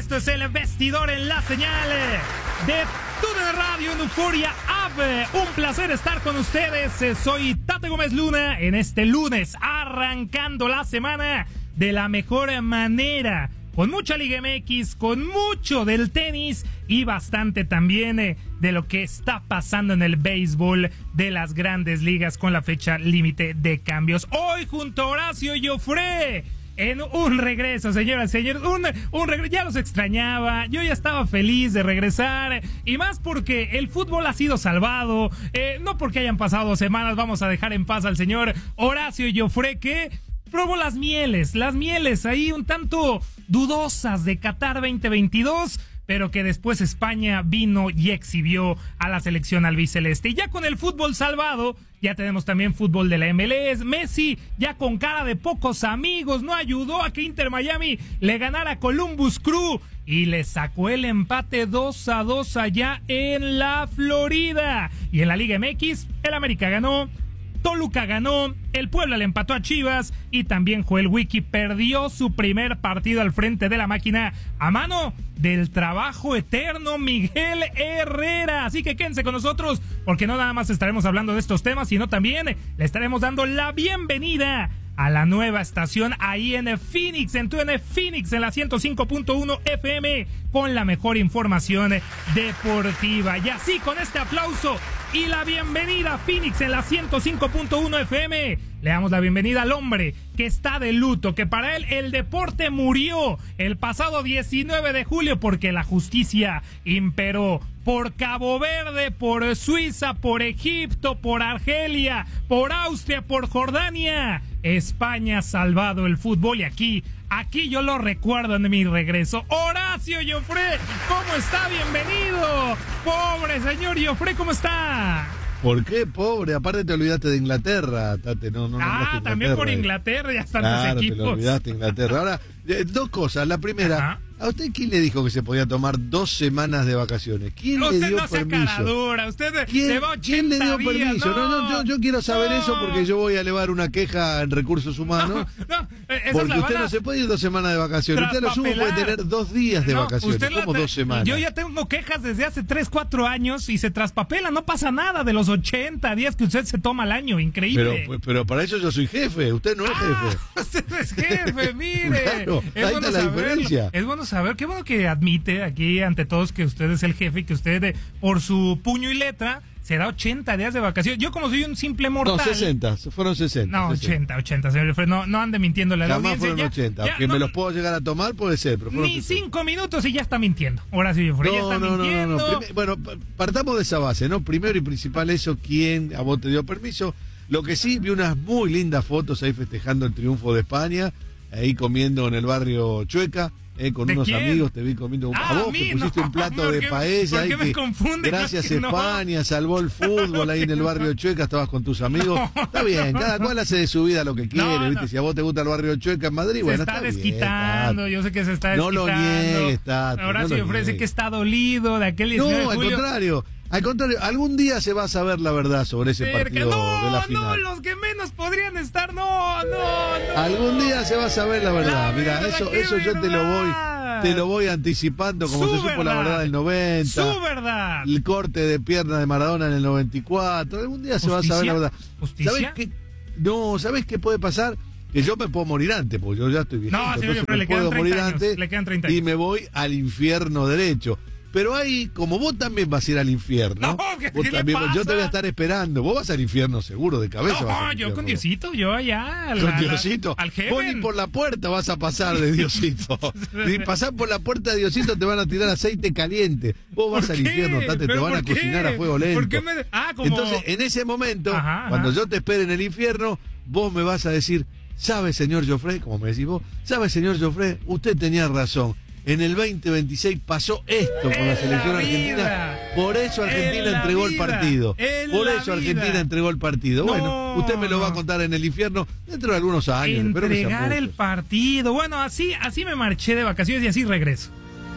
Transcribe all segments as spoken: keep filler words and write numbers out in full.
Esto es El Vestidor en la señal de TUDN Radio en Euforia App. Un placer estar con ustedes. Soy Tate Gómez Luna en este lunes, arrancando la semana de la mejor manera. Con mucha Liga M X, con mucho del tenis y bastante también eh, de lo que está pasando en el béisbol de las grandes ligas con la fecha límite de cambios. Hoy junto a Horacio Joffre en un regreso, señoras y señores, un, un regreso, ya los extrañaba, yo ya estaba feliz de regresar, y más porque el fútbol ha sido salvado, eh, no porque hayan pasado dos semanas, vamos a dejar en paz al señor Horacio Joffre, que probó las mieles, las mieles ahí un tanto dudosas de Qatar veinte veintidós, pero que después España vino y exhibió a la selección albiceleste. Y ya con el fútbol salvado, ya tenemos también fútbol de la M L S. Messi, ya con cara de pocos amigos, no ayudó a que Inter Miami le ganara a Columbus Crew y le sacó el empate dos a dos allá en la Florida. Y en la Liga M X, el América ganó, Toluca ganó, el Puebla le empató a Chivas y también Joel Wiki perdió su primer partido al frente de la máquina a mano del trabajo eterno Miguel Herrera. Así que quédense con nosotros porque no nada más estaremos hablando de estos temas, sino también le estaremos dando la bienvenida a la nueva estación ahí en Phoenix, en TUDN Phoenix, en la ciento cinco punto uno F M, con la mejor información deportiva. Y así, con este aplauso y la bienvenida a Phoenix en la ciento cinco punto uno F M, le damos la bienvenida al hombre que está de luto, que para él el deporte murió el pasado diecinueve de julio porque la justicia imperó por Cabo Verde, por Suiza, por Egipto, por Argelia, por Austria, por Jordania. España ha salvado el fútbol y aquí, aquí yo lo recuerdo en mi regreso. Horacio Joffre, ¿cómo está? Bienvenido. Pobre señor Joffre, ¿cómo está? ¿Por qué, pobre? Aparte te olvidaste de Inglaterra, Tate, no, no, Ah, también por Inglaterra, ya están claro, los equipos. Te lo olvidaste de Inglaterra. Ahora, eh, dos cosas. La primera, ajá. ¿A usted quién le dijo que se podía tomar dos semanas de vacaciones? ¿Quién usted le dio no permiso? Sea caradura. Usted ¿Quién, se va ¿Quién le dio días, permiso? No, no, no yo, yo quiero saber no. eso porque yo voy a elevar una queja en recursos humanos. No, no, porque usted no se puede ir dos semanas de vacaciones. Usted lo sumo puede tener dos días de no, vacaciones. ¿Cómo la, dos semanas? Yo ya tengo quejas desde hace tres, cuatro años y se traspapela. No pasa nada de los ochenta días que usted se toma al año. Increíble. Pero, pero para eso yo soy jefe. Usted no es jefe. Ah, usted no es jefe, mire. Claro, es ahí bueno está la saberlo. diferencia. Es bueno saber. Qué bueno que admite aquí ante todos que usted es el jefe y que usted, por su puño y letra, se da ochenta días de vacaciones. Yo, como soy un simple mortal. No, sesenta, fueron sesenta. No, sesenta. ochenta, ochenta, señor Alfredo. No, no ande mintiendo la Jamás audiencia. fueron ya, ochenta. ya, que no, me los puedo llegar a tomar, puede ser. Pero ni sesenta. cinco minutos y ya está mintiendo. Ahora sí, Alfredo, no, ya está no, mintiendo. No, no, no. Bueno, partamos de esa base, ¿no? Primero y principal eso, ¿quién a vos te dio permiso? Lo que sí, vi unas muy lindas fotos ahí festejando el triunfo de España, ahí comiendo en el barrio Chueca. Eh, con unos quién? amigos te vi comiendo un, Ah, a vos a mí, que pusiste no, un plato de qué, paella ahí ¿por qué me que, confunde? gracias No, España, salvó el fútbol ahí en el barrio Chueca, estabas con tus amigos. No, está bien, cada cual hace de su vida lo que quiere, no, ¿viste? No. Si a vos te gusta el barrio Chueca en Madrid, se bueno, está, está desquitando, bien, yo sé que se está desquitando. No lo niegues, Tati, Ahora no sí lo ofrece niegues. que está dolido de aquel diecinueve No, de al julio. contrario. Al contrario, algún día se va a saber la verdad sobre ese Cerca. partido no, de la final. No, los que menos podrían estar, no, no, no. Algún día se va a saber la verdad. La Mira, verdad, eso, qué eso yo te lo voy, te lo voy anticipando como Su se supo verdad. la verdad del noventa. Su verdad. El corte de pierna de Maradona en el noventa y cuatro. Algún día se va a saber la verdad. ¿Justicia? ¿Sabes qué? No, ¿sabes qué puede pasar? Que yo me puedo morir antes, porque yo ya estoy viejito. No, señor, entonces pero me le quedan puedo morir treinta años, antes le quedan treinta años. y me voy al infierno derecho. Pero ahí, como vos también vas a ir al infierno, No, ¿qué, vos ¿qué también, le pasa? yo te voy a estar esperando. Vos vas al infierno seguro, de cabeza. vas No, al yo infierno. con Diosito, yo allá. Con la- Diosito. Al Vos ni heaven. por la puerta vas a pasar de Diosito. Si pasás por la puerta de Diosito te van a tirar aceite caliente. Vos vas ¿Por al qué? infierno, Tate, te ¿Pero van a por qué? cocinar a fuego lento. ¿Por qué me- Ah, como... Entonces, en ese momento, Ajá, ajá. cuando yo te espere en el infierno, vos me vas a decir, ¿sabe, señor Joffre? Como me decís vos, ¿sabe, señor Joffre? Usted tenía razón. En el veinte veintiséis pasó esto con la En selección la argentina. vida. Por eso Argentina En la entregó el vida. partido. En Por la eso vida. Argentina entregó el partido. No, Bueno, usted me lo va a contar en el infierno dentro de algunos años. espero que sea Entregar el muchos. partido. Bueno, así, así me marché de vacaciones y así regreso.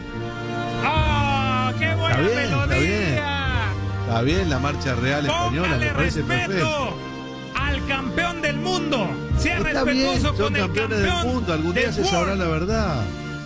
¡Oh, qué buena Está bien, está melodía! Está bien la marcha real española, Póngale me parece perfecto. respeto al campeón del mundo. Sea Está bien, respetuoso son con el campeones campeón del mundo, algún día del se sabrá world. la verdad.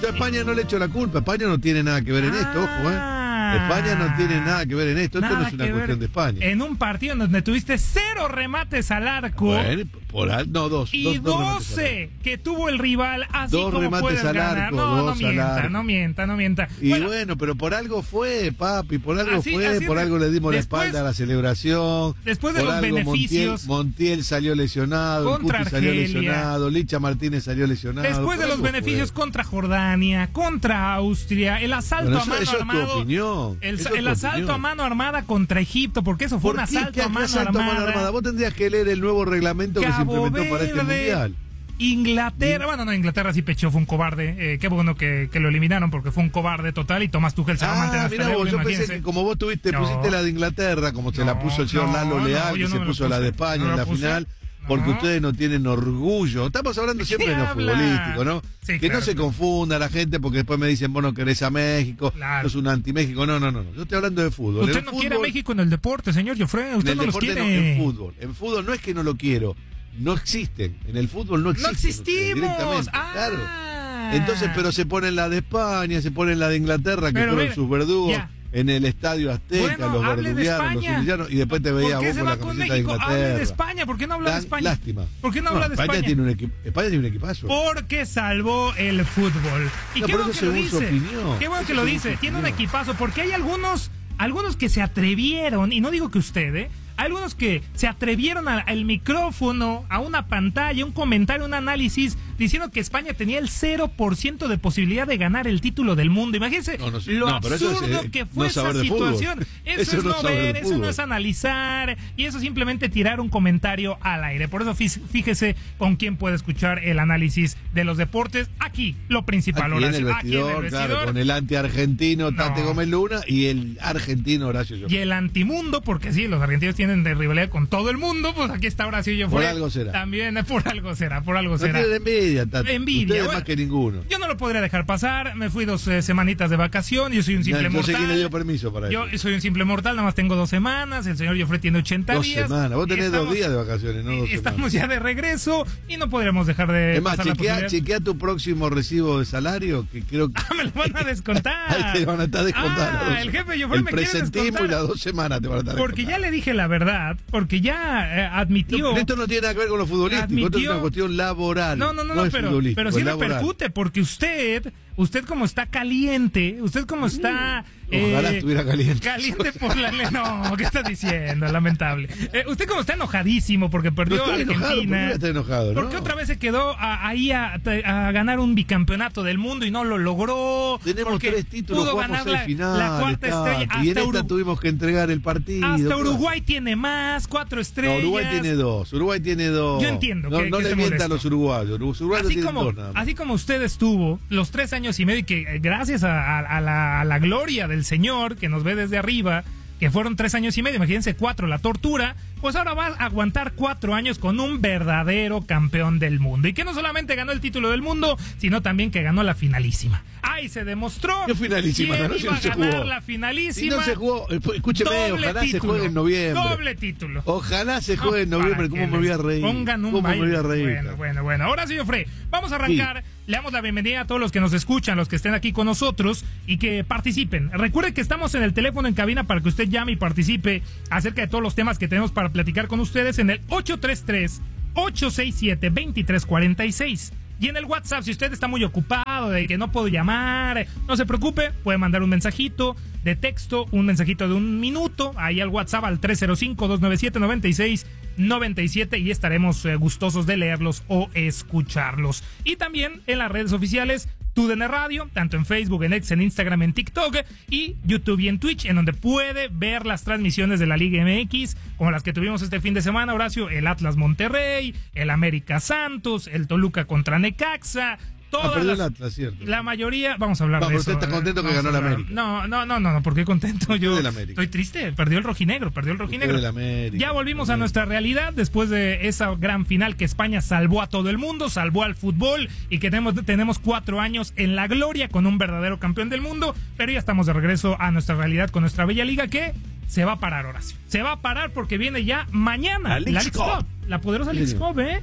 Yo a España no le echo la culpa. España no tiene nada que ver en esto, ojo, ¿eh? España no tiene nada que ver en esto. Esto Nada no es una que cuestión ver. de España. En un partido en donde tuviste cero remates al arco. Bueno, por al, no, dos. Y dos, dos remates al doce que tuvo el rival, así Dos como remates puedes al ganar. arco, no, no dos al mienta, arco. no mienta, no mienta. Y bueno, Bueno, pero por algo fue, papi, por algo Así- fue, así por de- algo le dimos después- la espalda a la celebración. después de por los algo beneficios- Montiel, Montiel salió lesionado, Contra Cuti salió Argelia. lesionado, Licha Martínez salió lesionado. después de por los algo beneficios fue. contra Jordania, contra Austria, el asalto Bueno, a eso, mano eso es tu armado. opinión. El, eso es el tu asalto opinión. a mano armada contra Egipto, porque eso fue ¿Por un qué? asalto ¿Qué a mano asalto a mano armada. armada? Vos tendrías que leer el nuevo reglamento que se Cabo implementó para este Verde, mundial. Inglaterra, bueno, no, Inglaterra sí pechó, fue un cobarde. Eh, qué bueno que, que lo eliminaron porque fue un cobarde total y Tomás Tuchel se va a mantener Ah, hasta mira el vos, Euro, yo pensé imagínense. que como vos tuviste, No. pusiste la de Inglaterra, como se la No, puso el señor no, Lalo no, Leal, yo que no se me lo puso la puse, de España no en lo la puse. final, porque No. ustedes no tienen orgullo. Estamos hablando ¿De siempre qué de lo habla? futbolístico, ¿no? Sí, que claro. no se confunda la gente porque después me dicen, vos no querés a México, Claro. sos un anti-México. No, no, no, no. Yo estoy hablando de fútbol. Usted En no fútbol, quiere a México en el deporte, señor Joffre. en Usted el no los deporte, quiere. no, en fútbol. En fútbol no es que no lo quiero, no existen. En el fútbol no No existen. ustedes, existimos. directamente, Ah. claro. Entonces, pero se ponen la de España, se ponen la de Inglaterra, que Pero fueron mira, sus verdugos ya. en el Estadio Azteca, Bueno, los hable de verduguearon, los España. humillaron, y después te veía ¿Por qué vos se con va la con camiseta de México? Hable Inglaterra. de España. ¿Por qué no habla de Lan- España? Lástima. ¿Por qué no habla de España? Tiene un equi- España tiene un equipazo. Porque salvó el fútbol. Y No, qué por bueno eso que lo según su dice. opinión. Qué bueno Eso que lo según dice. su Tiene un opinión. equipazo porque hay algunos, algunos que se atrevieron, y no digo que usted, ¿eh? Hay algunos que se atrevieron a- al micrófono, a una pantalla, un comentario, un análisis, diciendo que España tenía el cero por ciento de posibilidad de ganar el título del mundo. Imagínense No, no sé. lo No, pero eso es, absurdo eh, que fue no esa saber de fútbol. situación. Eso, Eso es no no saber ver, de eso no fútbol. es analizar, y eso es simplemente tirar un comentario al aire. Por eso fí- fíjese con quién puede escuchar el análisis de los deportes. Aquí, lo principal, Aquí en Horacio. el Aquí en el vestidor, vestidor. claro, con el anti-argentino Tate No. Gómez Luna y el argentino Horacio Joffre. Y el antimundo, porque sí, los argentinos tienen de rivalidad con todo el mundo, pues aquí está Horacio Joffre. Por algo será. También, eh, por algo será, por algo No será. tienen envidia, Tate. Envidia, Ustedes bueno. más que ninguno. Yo no lo podría dejar pasar, me fui dos eh, semanitas de vacación, yo soy un simple No sé mortal. quién le dio permiso para Yo eso. soy un simple mortal, nada más tengo dos semanas, el señor Joffre tiene ochenta Dos días. semanas. Vos y tenés estamos- dos días de vacaciones, no dos y Estamos semanas. ya de regreso y no podríamos dejar de Es más, pasar la chequea, posibilidad. chequea tu próximo recibo de salario, que creo que Ah, me lo van a descontar. ahí te van a estar descontando. Ah, el jefe Joffre el me quiere presentismo descontar. y las dos semanas te van a estar Porque ya descontando. le dije la verdad, porque ya eh, admitió. No, esto no tiene nada que ver con lo futbolístico, esto es Admitió- una cuestión laboral. No, no, no, no, es pero, futbolístico, pero sí es laboral. repercute, porque usted, usted como está caliente, usted como está... Ojalá eh, estuviera caliente. Caliente por la... le- No, ¿qué está diciendo? Lamentable. Eh, usted como está enojadísimo porque No perdió estoy enojado, ¿por qué Argentina. voy a estar enojado? Porque No. otra vez se quedó a- ahí a, a ganar un bicampeonato del mundo y no lo logró. Tenemos porque tres títulos, pudo jugamos ganar seis la, finales. la cuarta Tati, estrella. y en Hasta, esta Uru- tuvimos que entregar el partido. hasta ¿qué Uruguay tiene más, cuatro No, estrellas. Uruguay tiene dos. Uruguay tiene dos. Yo entiendo No, que- no que le se mientan a molesta. los uruguayos. Los uruguayos Así tienen como, dos nada más. así como usted estuvo los tres años y medio y que eh, gracias a, a- a la, a la gloria del Señor que nos ve desde arriba, que fueron tres años y medio, imagínense cuatro, la tortura, pues ahora va a aguantar cuatro años con un verdadero campeón del mundo. Y que no solamente ganó el título del mundo, sino también que ganó la finalísima. Ahí se demostró ¿Qué finalísima? quién No, si iba no se a ganar jugó. la finalísima. Si no se jugó, eh, escúcheme, Doble ojalá se título, juegue en noviembre. Doble título. Ojalá se juegue en No, noviembre. para ¿Cómo que me voy a les reír? Pongan un ¿Cómo me voy baile. a reír? Bueno, bueno, bueno. Ahora sí, Joffre, vamos a arrancar. Le damos la bienvenida a todos los que nos escuchan, los que estén aquí con nosotros y que participen. Recuerde que estamos en el teléfono en cabina para que usted llame y participe acerca de todos los temas que tenemos para platicar con ustedes en el ocho tres tres, ocho seis siete, dos tres cuatro seis. Y en el WhatsApp, si usted está muy ocupado de que no puedo llamar, no se preocupe, puede mandar un mensajito de texto, un mensajito de un minuto, ahí al WhatsApp al tres cero cinco, dos nueve siete, nueve seis nueve siete y estaremos eh, gustosos de leerlos o escucharlos. Y también en las redes oficiales, T U D N Radio, tanto en Facebook, en X, en Instagram, en TikTok y YouTube y en Twitch, en donde puede ver las transmisiones de la Liga M X, como las que tuvimos este fin de semana, Horacio, el Atlas Monterrey, el América Santos, el Toluca contra Necaxa. Ah, Todas perdió el las- Atlas, cierto. la mayoría, vamos a hablar No, de pero eso. usted está contento que Vamos ganó a la hablar. América. No, no, no, no, no, ¿por qué contento? Yo del América. estoy triste, perdió el rojinegro, perdió el rojinegro. del América. Ya volvimos a nuestra realidad después de esa gran final que España salvó a todo el mundo, salvó al fútbol y que tenemos, tenemos cuatro años en la gloria con un verdadero campeón del mundo, pero ya estamos de regreso a nuestra realidad con nuestra bella liga que se va a parar, Horacio. Se va a parar porque viene ya mañana La Leagues Leagues Cup. Cup, la poderosa Sí, Leagues señor. Cup, ¿eh?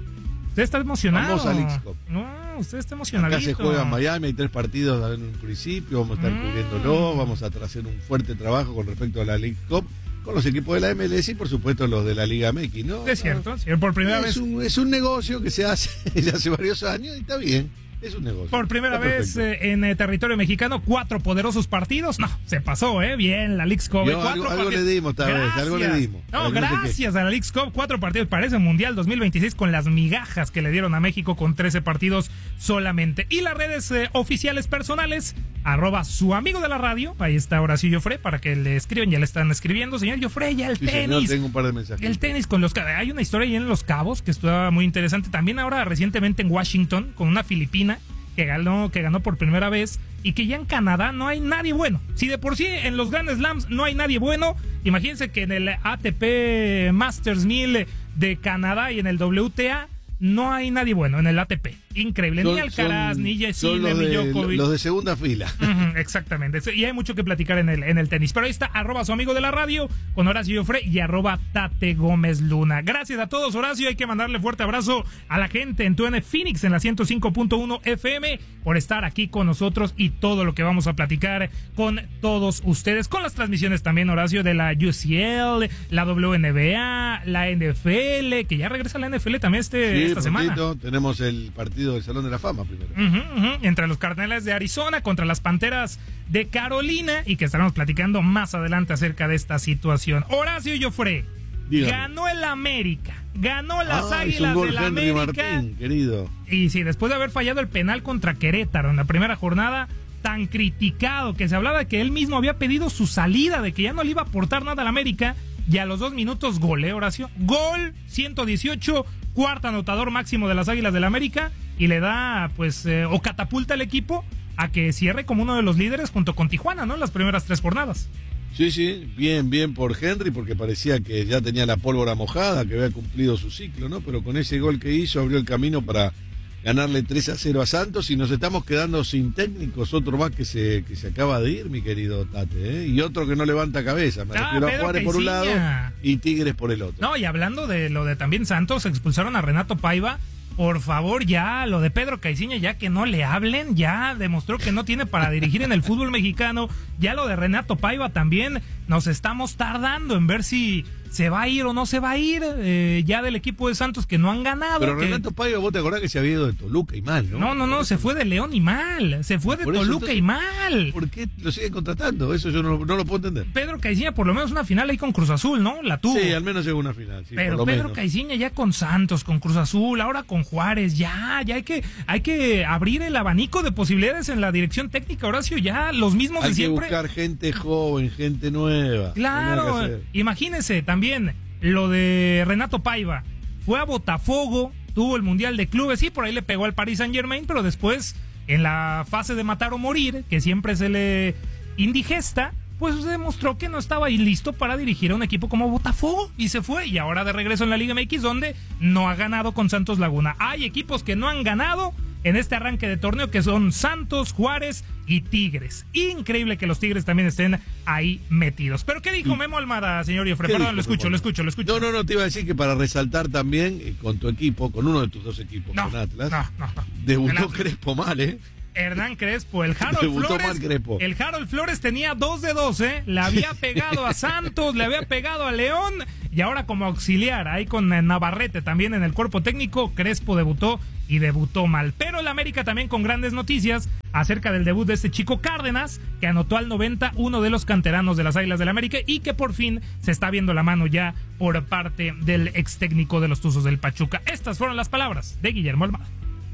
Usted está emocionado. Vamos a Leagues Cup. No, usted está emocionadito. Acá se juega en Miami, hay tres partidos en un principio, vamos a estar mm. cubriéndolo, vamos a hacer un fuerte trabajo con respecto a la Leagues Cup, con los equipos de la M L S y por supuesto los de la Liga M X, ¿no? Es cierto, ¿no? Por primera es vez. Un, es un negocio que se hace ya hace varios años y está bien. Es un negocio. Por primera vez eh, en eh, territorio mexicano, cuatro poderosos partidos. No, se pasó, ¿eh? Bien, la Leagues Cup. Yo, cuatro algo, algo le dimos, tal vez, algo le dimos. No, gracias a la Leagues Cup, cuatro partidos. Parece Mundial dos mil veintiséis con las migajas que le dieron a México con trece partidos solamente. Y las redes eh, oficiales personales, arroba su amigo de la radio. Ahí está Horacio Joffre para que le escriban. Ya le están escribiendo. Señor Joffre, ya el sí, tenis. Señor, tengo un par de mensajes. El tenis con los... Hay una historia ahí en Los Cabos que estaba muy interesante. También ahora recientemente en Washington con una filipina que ganó, que ganó por primera vez, y que ya en Canadá no hay nadie bueno. Si de por sí en los Grand Slams no hay nadie bueno, imagínense que en el A T P Masters mil de Canadá y en el W T A no hay nadie bueno en el A T P. Increíble. Son, ni Alcaraz, son, ni Yesile, ni Djokovic. Los de segunda fila. Uh-huh, exactamente. Y hay mucho que platicar en el, en el tenis. Pero ahí está, arroba su amigo de la radio, con Horacio Joffre y arroba Tate Gómez Luna. Gracias a todos, Horacio. Hay que mandarle fuerte abrazo a la gente en tu N Phoenix, en la ciento cinco punto uno F M, por estar aquí con nosotros y todo lo que vamos a platicar con todos ustedes. Con las transmisiones también, Horacio, de la U C L, la W N B A, la N F L, que ya regresa la N F L también este, sí, esta semana. Tenemos el partido del Salón de la Fama primero. Uh-huh, uh-huh. Entre los Cardenales de Arizona contra las Panteras de Carolina, y que estaremos platicando más adelante acerca de esta situación. Horacio Joffre, dígame. Ganó el América, ganó las ah, Águilas del Henry América. Martín, querido. Y sí, después de haber fallado el penal contra Querétaro en la primera jornada, tan criticado que se hablaba de que él mismo había pedido su salida, de que ya no le iba a aportar nada al América, y a los dos minutos gol, ¿eh, Horacio? Gol, ciento dieciocho, cuarto anotador máximo de las Águilas del América, y le da, pues, eh, o catapulta al equipo a que cierre como uno de los líderes junto con Tijuana, ¿no? En las primeras tres jornadas. Sí, sí, bien, bien por Henry, porque parecía que ya tenía la pólvora mojada, que había cumplido su ciclo, ¿no? Pero con ese gol que hizo abrió el camino para ganarle tres a cero a Santos, y nos estamos quedando sin técnicos. Otro más que se que se acaba de ir, mi querido Tate, ¿eh? Y otro que no levanta cabeza. Me ah, refiero Pedro a Juárez por un lado y Tigres por el otro. No, y hablando de lo de también Santos, expulsaron a Renato Paiva. Por favor, ya, lo de Pedro Caiciña, ya que no le hablen, ya demostró que no tiene para dirigir en el fútbol mexicano. Ya lo de Renato Paiva también, nos estamos tardando en ver si se va a ir o no se va a ir, eh, ya del equipo de Santos, que no han ganado. Pero que... Renato Paiva, vos te acordás que se había ido de Toluca y mal, ¿no? No, no, no, se fue de León y mal, se fue de Toluca eso, entonces, y mal. ¿Por qué lo siguen contratando? Eso yo no, no lo puedo entender. Pedro Caiciña por lo menos una final ahí con Cruz Azul, ¿no? La tuvo. Sí, al menos llegó una final, sí. Pero por lo Pedro menos. Caiciña ya con Santos, con Cruz Azul, ahora con Juárez, ya, ya hay que, hay que abrir el abanico de posibilidades en la dirección técnica, Horacio, ya los mismos hay de siempre. Hay que buscar gente joven, gente nueva. Claro, imagínense también lo de Renato Paiva, fue a Botafogo, tuvo el Mundial de Clubes, sí, por ahí le pegó al Paris Saint-Germain, pero después, en la fase de matar o morir, que siempre se le indigesta, pues demostró que no estaba ahí listo para dirigir a un equipo como Botafogo, y se fue, y ahora de regreso en la Liga M X, donde no ha ganado con Santos Laguna. Hay equipos que no han ganado en este arranque de torneo, que son Santos, Juárez y Tigres. Increíble que los Tigres también estén ahí metidos. ¿Pero qué dijo Memo Almada, señor Joffre? Perdón, dijo, lo escucho, lo escucho, lo escucho. No, no, no, te iba a decir que para resaltar también eh, con tu equipo, con uno de tus dos equipos, no, con Atlas, no, no, no. debutó Crespo mal, ¿eh? Hernán Crespo, el Harold Flores, el Harold Flores tenía dos de dos, ¿eh? Le había pegado a Santos, le había pegado a León, y ahora como auxiliar, ahí con Navarrete también en el cuerpo técnico, Crespo debutó y debutó mal. Pero el América también con grandes noticias acerca del debut de este chico Cárdenas, que anotó al noventa, uno de los canteranos de las Águilas del América, y que por fin se está viendo la mano ya por parte del ex técnico de los Tuzos del Pachuca. Estas fueron las palabras de Guillermo Almada.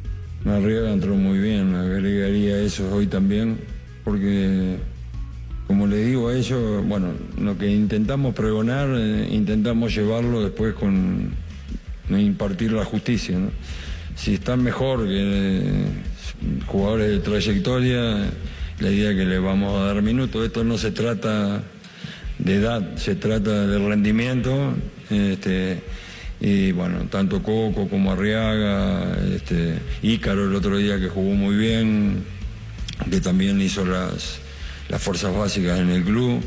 Arriaga entró muy bien, agregaría eso hoy también, porque como le digo a ellos, bueno, lo que intentamos pregonar, eh, intentamos llevarlo después con eh, impartir la justicia, ¿no? Si están mejor que eh, jugadores de trayectoria, la idea es que les vamos a dar minutos. Esto no se trata de edad, se trata de rendimiento, este, y bueno, tanto Coco como Arriaga, este, Ícaro el otro día que jugó muy bien, que también hizo las, las fuerzas básicas en el club,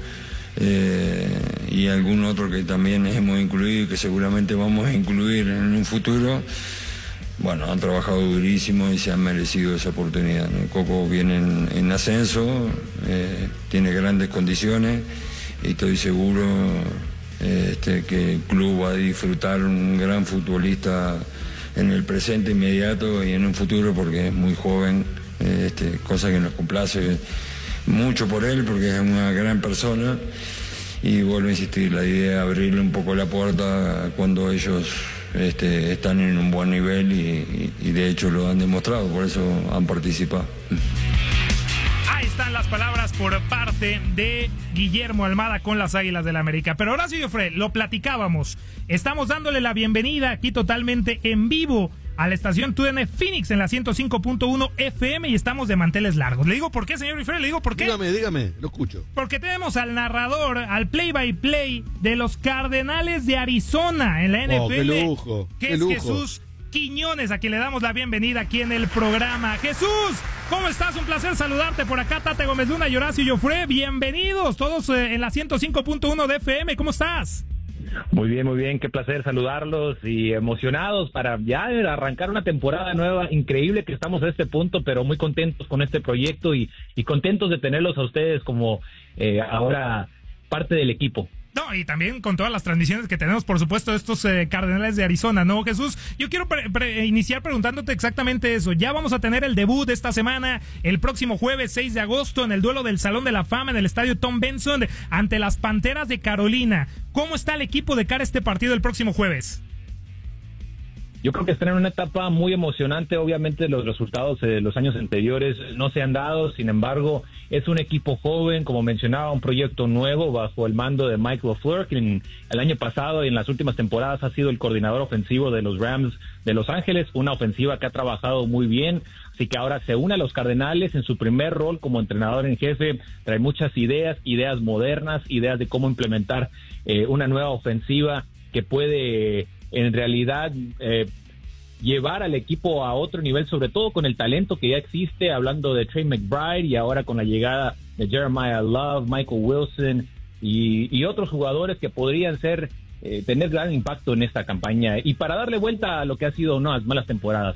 eh, y algún otro que también hemos incluido y que seguramente vamos a incluir en un futuro. bueno, han trabajado durísimo y se han merecido esa oportunidad, ¿no? Coco viene en, en ascenso, eh, tiene grandes condiciones y estoy seguro eh, este, que el club va a disfrutar un gran futbolista en el presente inmediato y en un futuro, porque es muy joven, eh, este, cosa que nos complace mucho por él, porque es una gran persona. Y vuelvo a insistir, la idea es abrirle un poco la puerta cuando ellos este, están en un buen nivel y, y, y de hecho lo han demostrado, por eso han participado. Ahí están las palabras por parte de Guillermo Almada con las Águilas del América. Pero Horacio Joffre, lo platicábamos. Estamos dándole la bienvenida aquí totalmente en vivo a la estación T U D N Phoenix en la ciento cinco punto uno F M y estamos de manteles largos. Le digo por qué, señor Joffre, le digo por qué. Dígame, dígame, lo escucho. Porque tenemos al narrador, al play-by-play de los Cardenales de Arizona en la N F L. Oh, qué lujo, que qué es lujo. Jesús Quiñones, a quien le damos la bienvenida aquí en el programa. Jesús, ¿cómo estás? Un placer saludarte por acá, Tate Gómez Luna y Horacio Joffre. Bienvenidos todos eh, en la ciento cinco punto uno de F M. ¿Cómo estás? Muy bien, muy bien, qué placer saludarlos y emocionados para ya arrancar una temporada nueva. Increíble que estamos a este punto, pero muy contentos con este proyecto y, y contentos de tenerlos a ustedes como eh, ahora parte del equipo. No, y también con todas las transmisiones que tenemos, por supuesto, de estos eh, Cardenales de Arizona, ¿no, Jesús? Yo quiero pre- pre- iniciar preguntándote exactamente eso. Ya vamos a tener el debut de esta semana, el próximo jueves seis de agosto, en el duelo del Salón de la Fama en el estadio Tom Benson ante las Panteras de Carolina. ¿Cómo está el equipo de cara a este partido el próximo jueves? Yo creo que están en una etapa muy emocionante. Obviamente los resultados de los años anteriores no se han dado, sin embargo es un equipo joven, como mencionaba, un proyecto nuevo bajo el mando de Mike LaFleur, quien el año pasado y en las últimas temporadas ha sido el coordinador ofensivo de los Rams de Los Ángeles, una ofensiva que ha trabajado muy bien, así que ahora se une a los Cardenales en su primer rol como entrenador en jefe, trae muchas ideas, ideas modernas, ideas de cómo implementar eh, una nueva ofensiva que puede en realidad eh, llevar al equipo a otro nivel, sobre todo con el talento que ya existe, hablando de Trey McBride y ahora con la llegada de Jeremiah Love, Michael Wilson y, y otros jugadores que podrían ser eh, tener gran impacto en esta campaña y para darle vuelta a lo que ha sido unas malas temporadas.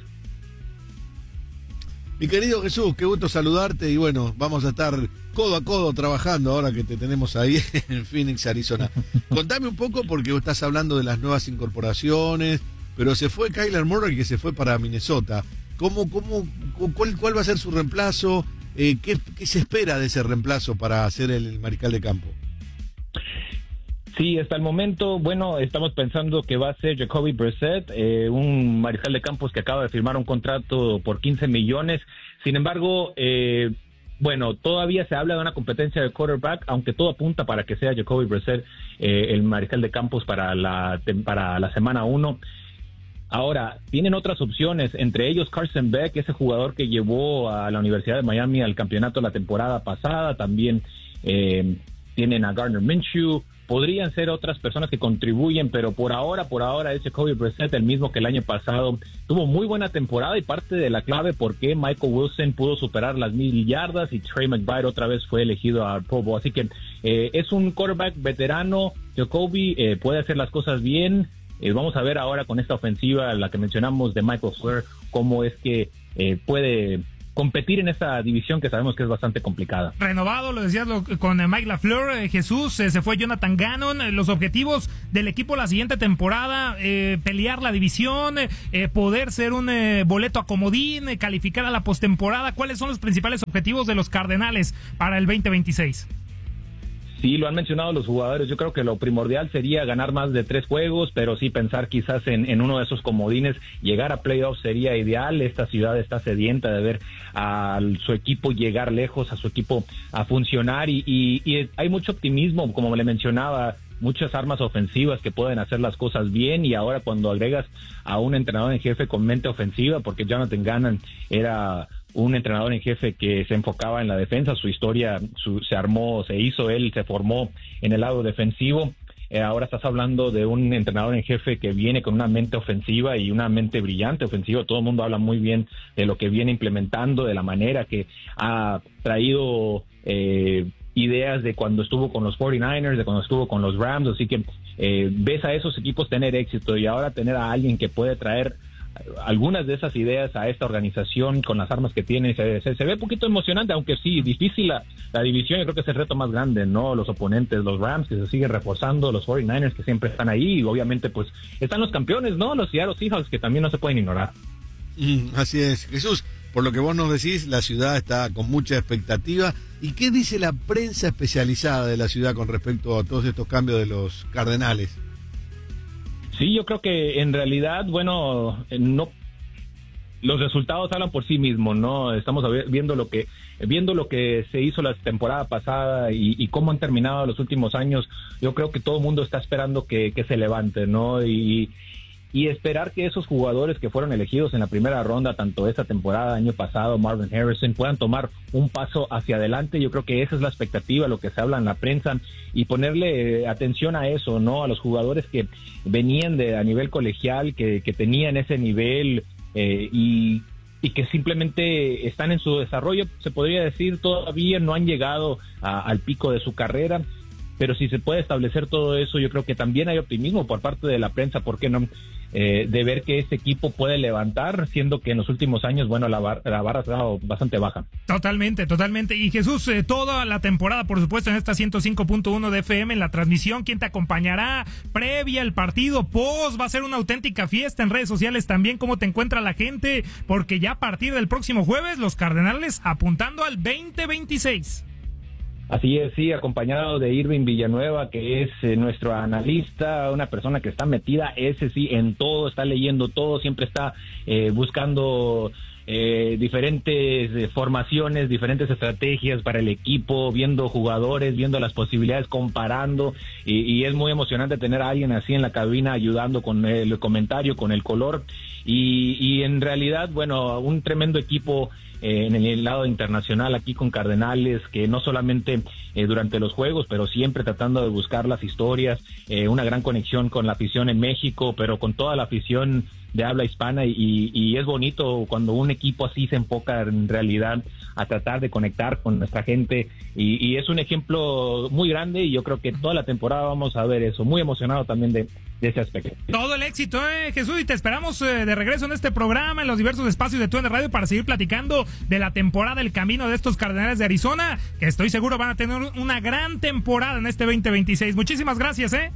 Mi querido Jesús, qué gusto saludarte y bueno, vamos a estar codo a codo trabajando ahora que te tenemos ahí en Phoenix, Arizona. Contame un poco porque vos estás hablando de las nuevas incorporaciones, pero se fue Kyler Murray que se fue para Minnesota. ¿Cómo, cómo, cuál, cuál va a ser su reemplazo? Eh, ¿qué, ¿Qué se espera de ese reemplazo para ser el, el mariscal de campo? Sí, hasta el momento, bueno, estamos pensando que va a ser Jacoby Brissett, eh, un mariscal de campos que acaba de firmar un contrato por quince millones. Sin embargo, eh, bueno, todavía se habla de una competencia de quarterback, aunque todo apunta para que sea Jacoby Brissett eh, el mariscal de campos para la, para la semana uno. Ahora, tienen otras opciones, entre ellos Carson Beck, ese jugador que llevó a la Universidad de Miami al campeonato la temporada pasada. También eh, tienen a Gardner Minshew. Podrían ser otras personas que contribuyen, pero por ahora, por ahora es Jacoby Brissett, el mismo que el año pasado. Tuvo muy buena temporada y parte de la clave por qué Michael Wilson pudo superar las mil yardas y Trey McBride otra vez fue elegido al Pro Bowl. Así que eh, es un quarterback veterano. Jacoby eh, puede hacer las cosas bien. Eh, vamos a ver ahora con esta ofensiva, la que mencionamos de Michael Fleur, cómo es que eh, puede competir en esta división que sabemos que es bastante complicada. Renovado, lo decías lo, con eh, Mike LaFleur, eh, Jesús, eh, se fue Jonathan Gannon, eh, los objetivos del equipo la siguiente temporada, eh, pelear la división, eh, poder ser un eh, boleto a comodín, eh, calificar a la postemporada. ¿Cuáles son los principales objetivos de los Cardenales para el veinte veintiséis? Sí, lo han mencionado los jugadores. Yo creo que lo primordial sería ganar más de tres juegos, pero sí pensar quizás en, en uno de esos comodines. Llegar a playoffs sería ideal. Esta ciudad está sedienta de ver a su equipo llegar lejos, a su equipo a funcionar y, y, y hay mucho optimismo, como le mencionaba, muchas armas ofensivas que pueden hacer las cosas bien y ahora cuando agregas a un entrenador en jefe con mente ofensiva, porque Jonathan Gannon era un entrenador en jefe que se enfocaba en la defensa, su historia su, se armó, se hizo, él se formó en el lado defensivo. Eh, ahora estás hablando de un entrenador en jefe que viene con una mente ofensiva y una mente brillante ofensiva. Todo el mundo habla muy bien de lo que viene implementando, de la manera que ha traído eh, ideas de cuando estuvo con los cuarenta y nueve ers, de cuando estuvo con los Rams. Así que eh, ves a esos equipos tener éxito y ahora tener a alguien que puede traer algunas de esas ideas a esta organización con las armas que tiene. Se, se, se ve un poquito emocionante, aunque sí, difícil la, la división. Yo creo que es el reto más grande, ¿no? Los oponentes, los Rams que se siguen reforzando, los cuarenta y nueve ers que siempre están ahí, y obviamente pues están los campeones, ¿no? Los Seattle Seahawks, que también no se pueden ignorar. Mm, así es, Jesús. Por lo que vos nos decís, la ciudad está con mucha expectativa. ¿Y qué dice la prensa especializada de la ciudad con respecto a todos estos cambios de los Cardenales? Sí, yo creo que en realidad, bueno, no, los resultados hablan por sí mismos, ¿no? Estamos viendo lo que viendo lo que se hizo la temporada pasada y, y cómo han terminado los últimos años. Yo creo que todo el mundo está esperando que, que se levante, ¿no? Y Y esperar que esos jugadores que fueron elegidos en la primera ronda, tanto esta temporada, año pasado, Marvin Harrison, puedan tomar un paso hacia adelante. Yo creo que esa es la expectativa, lo que se habla en la prensa, y ponerle atención a eso, ¿no? A los jugadores que venían de a nivel colegial, que, que tenían ese nivel eh, y, y que simplemente están en su desarrollo, se podría decir, todavía no han llegado a, al pico de su carrera. Pero si se puede establecer todo eso, yo creo que también hay optimismo por parte de la prensa, ¿por qué no? Eh, de ver que este equipo puede levantar, siendo que en los últimos años, bueno, la, bar, la barra ha estado bastante baja. Totalmente, totalmente. Y Jesús, eh, toda la temporada, por supuesto, en esta ciento cinco punto uno de F M, en la transmisión, ¿quién te acompañará? Previa, el partido, post, va a ser una auténtica fiesta en redes sociales también. ¿Cómo te encuentra la gente? Porque ya a partir del próximo jueves, los Cardenales apuntando al veinte veintiséis. Así es, sí, acompañado de Irving Villanueva, que es eh, nuestro analista, una persona que está metida, ese sí, en todo, está leyendo todo, siempre está eh, buscando eh, diferentes eh, formaciones, diferentes estrategias para el equipo, viendo jugadores, viendo las posibilidades, comparando, y, y es muy emocionante tener a alguien así en la cabina ayudando con el comentario, con el color, y, y en realidad, bueno, un tremendo equipo Eh, en el lado internacional aquí con Cardenales, que no solamente eh, durante los juegos, pero siempre tratando de buscar las historias, eh, una gran conexión con la afición en México, pero con toda la afición de habla hispana, y, y es bonito cuando un equipo así se enfoca en realidad a tratar de conectar con nuestra gente, y, y es un ejemplo muy grande, y yo creo que toda la temporada vamos a ver eso. Muy emocionado también de, de ese aspecto. Todo el éxito, eh, Jesús, y te esperamos eh, de regreso en este programa, en los diversos espacios de T U D N Radio, para seguir platicando de la temporada, el camino de estos Cardenales de Arizona, que estoy seguro van a tener una gran temporada en este veinte veintiséis. Muchísimas gracias, eh.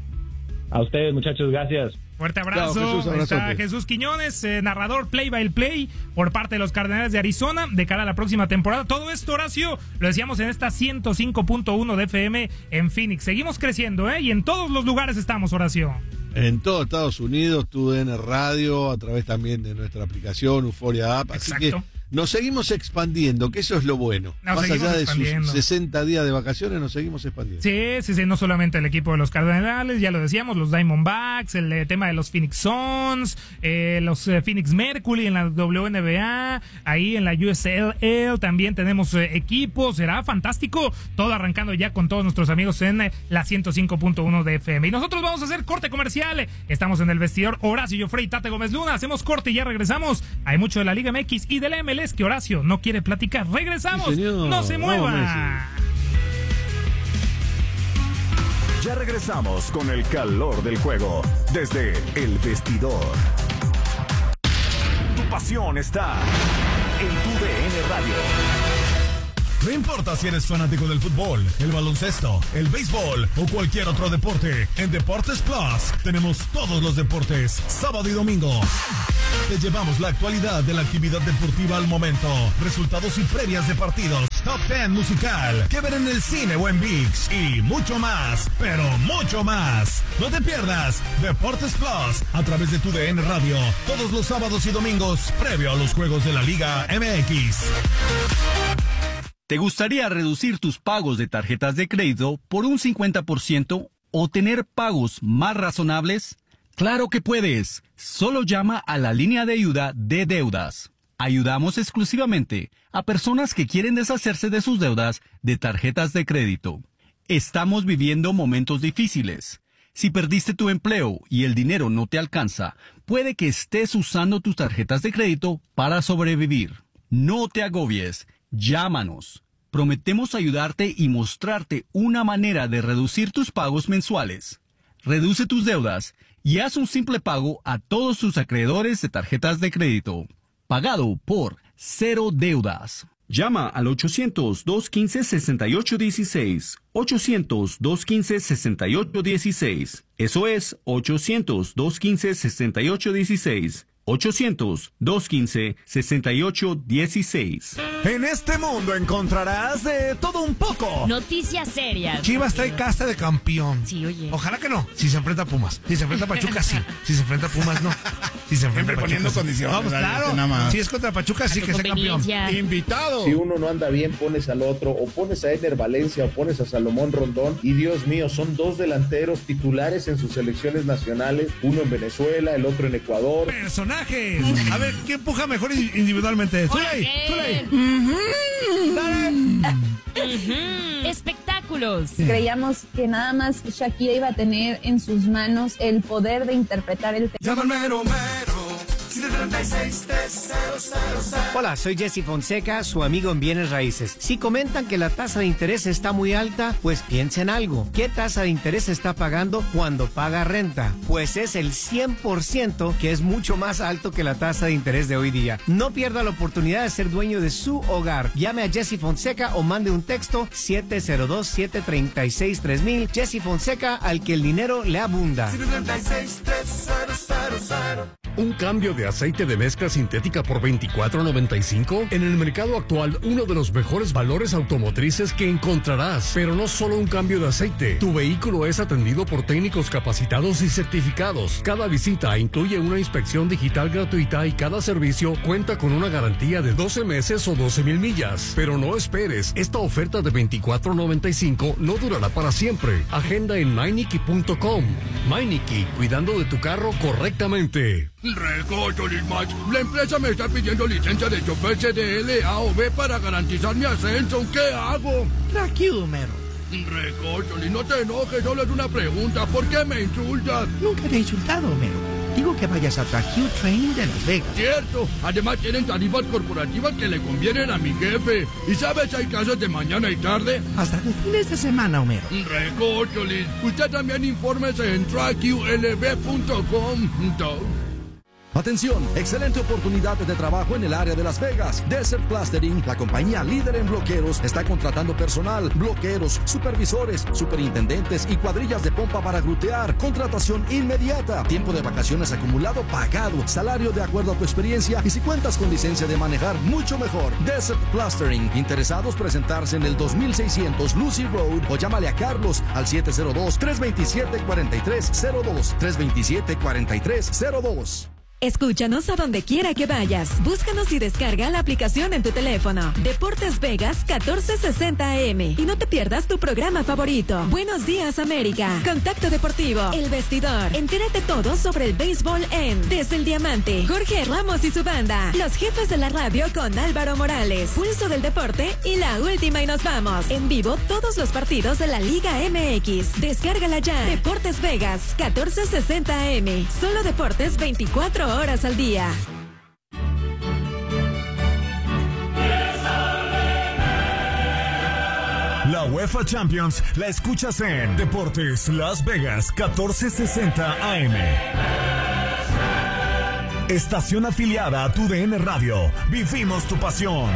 A ustedes, muchachos, gracias. Fuerte abrazo. Chao, Jesús, está Jesús Quiñones, eh, narrador play by play por parte de los Cardenales de Arizona de cara a la próxima temporada. Todo esto, Horacio, lo decíamos en esta ciento cinco punto uno de F M en Phoenix. Seguimos creciendo, ¿eh? Y en todos los lugares estamos, Horacio. En todo Estados Unidos, T U D N Radio, a través también de nuestra aplicación Euphoria App. Así Exacto. que nos seguimos expandiendo, que eso es lo bueno. Nos Más allá de expandiendo. sus sesenta días de vacaciones, nos seguimos expandiendo. Sí, sí, sí, no solamente el equipo de los Cardenales, ya lo decíamos, los Diamondbacks, el eh, tema de los Phoenix Suns, eh, los eh, Phoenix Mercury en la W N B A, ahí en la U S L L también tenemos eh, equipos, será fantástico, todo arrancando ya con todos nuestros amigos en eh, la ciento cinco punto uno de F M. Y nosotros vamos a hacer corte comercial, estamos en el vestidor Horacio Joffrey y Tate Gómez Luna, hacemos corte y ya regresamos. Hay mucho de la Liga M X y de la M L S que Horacio no quiere platicar. Regresamos, Sí, señor. no se mueva. Vamos, Ya regresamos con el calor del juego desde el vestidor. Tu pasión está en Tu D N Radio. No importa si eres fanático del fútbol, el baloncesto, el béisbol o cualquier otro deporte, en Deportes Plus tenemos todos los deportes, sábado y domingo. Te llevamos la actualidad de la actividad deportiva al momento, resultados y previas de partidos, top diez musical, que ver en el cine o en ViX y mucho más, pero mucho más. No te pierdas Deportes Plus a través de Tu D N Radio, todos los sábados y domingos, previo a los juegos de la Liga M X. ¿Te gustaría reducir tus pagos de tarjetas de crédito por un cincuenta por ciento o tener pagos más razonables? ¡Claro que puedes! Solo llama a la línea de ayuda de deudas. Ayudamos exclusivamente a personas que quieren deshacerse de sus deudas de tarjetas de crédito. Estamos viviendo momentos difíciles. Si perdiste tu empleo y el dinero no te alcanza, puede que estés usando tus tarjetas de crédito para sobrevivir. No te agobies. Llámanos. Prometemos ayudarte y mostrarte una manera de reducir tus pagos mensuales. Reduce tus deudas y haz un simple pago a todos tus acreedores de tarjetas de crédito. Pagado por Cero Deudas. Llama al ochocientos, dos quince, sesenta y ocho dieciséis. ochocientos, dos quince, sesenta y ocho dieciséis. Eso es ochocientos, dos quince, sesenta y ocho dieciséis. ochocientos, dos quince, sesenta y ocho dieciséis. En este mundo encontrarás de todo un poco. Noticias serias. Chivas trae casta de campeón. Sí, oye. Ojalá que no. Si se enfrenta a Pumas. Si se enfrenta a Pachuca, sí. Si se enfrenta a Pumas, no. Si se enfrenta a Pachuca, poniendo sí. condiciones. Vamos, claro. Nada más. Si es contra Pachuca, sí que sea campeón. Invitado. Si uno no anda bien, pones al otro. O pones a Ener Valencia o pones a Salomón Rondón. Y Dios mío, son dos delanteros titulares en sus selecciones nacionales. Uno en Venezuela, el otro en Ecuador. Personajes. A ver, ¿quién empuja mejor individualmente? ¡Zuley! ¡Zuley! ¡Dale! Uh-huh. Espectáculos. Creíamos que nada más Shakira iba a tener en sus manos el poder de interpretar el tema. Llámame Romero. Hola, soy Jesse Fonseca, su amigo en Bienes Raíces. Si comentan que la tasa de interés está muy alta, pues piensa en algo. ¿Qué tasa de interés está pagando cuando paga renta? Pues es el cien por ciento, que es mucho más alto que la tasa de interés de hoy día. No pierda la oportunidad de ser dueño de su hogar. Llame a Jesse Fonseca o mande un texto siete cero dos, siete tres seis, tres mil. Jesse Fonseca, al que el dinero le abunda. ¿Un cambio de aceite de mezcla sintética por veinticuatro noventa y cinco? En el mercado actual, uno de los mejores valores automotrices que encontrarás. Pero no solo un cambio de aceite. Tu vehículo es atendido por técnicos capacitados y certificados. Cada visita incluye una inspección digital gratuita y cada servicio cuenta con una garantía de doce meses o doce mil millas. Pero no esperes, esta oferta de veinticuatro noventa y cinco no durará para siempre. Agenda en Meineke punto com. Meineke, cuidando de tu carro correctamente. Recocho, Lismach. La empresa me está pidiendo licencia de chofer C D L, A o B para garantizar mi ascenso. ¿Qué hago? Tranquilo, Homero. Recocho, no te enojes, solo es una pregunta. ¿Por qué me insultas? Nunca te he insultado, Homero. Digo que vayas a Tracue Train de Las Vegas. Cierto. Además tienen tarifas corporativas que le convienen a mi jefe. ¿Y sabes si hay casas de mañana y tarde? Hasta de fines de semana, Homero. Recocholis. Usted también infórmese en tracue L B punto com. Atención, excelente oportunidad de trabajo en el área de Las Vegas. Desert Plastering, la compañía líder en bloqueros, está contratando personal, bloqueros, supervisores, superintendentes y cuadrillas de pompa para grutear. Contratación inmediata, tiempo de vacaciones acumulado pagado, salario de acuerdo a tu experiencia y si cuentas con licencia de manejar, mucho mejor. Desert Plastering, interesados presentarse en el dos mil seiscientos Lucy Road o llámale a Carlos al siete cero dos, tres dos siete, cuatro tres cero dos, tres dos siete, cuatro tres cero dos. Escúchanos a donde quiera que vayas. Búscanos y descarga la aplicación en tu teléfono. Deportes Vegas catorce sesenta A M. Y no te pierdas tu programa favorito. Buenos días, América. Contacto Deportivo. El Vestidor. Entérate todo sobre el béisbol en Desde el Diamante. Jorge Ramos y su banda. Los jefes de la radio con Álvaro Morales. Pulso del Deporte y la última y nos vamos. En vivo todos los partidos de la Liga M X. Descárgala ya. Deportes Vegas catorce sesenta A M. Solo deportes veinticuatro horas al día. La UEFA Champions la escuchas en Deportes Las Vegas catorce sesenta A M. Estación afiliada a tu D N Radio. Vivimos tu pasión.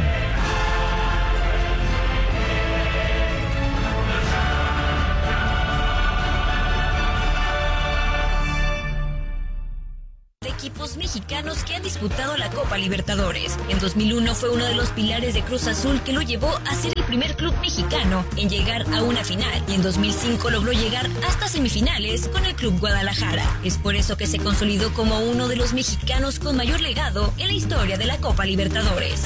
Equipos mexicanos que han disputado la Copa Libertadores. En dos mil uno fue uno de los pilares de Cruz Azul que lo llevó a ser el primer club mexicano en llegar a una final y en dos mil cinco logró llegar hasta semifinales con el Club Guadalajara. Es por eso que se consolidó como uno de los mexicanos con mayor legado en la historia de la Copa Libertadores.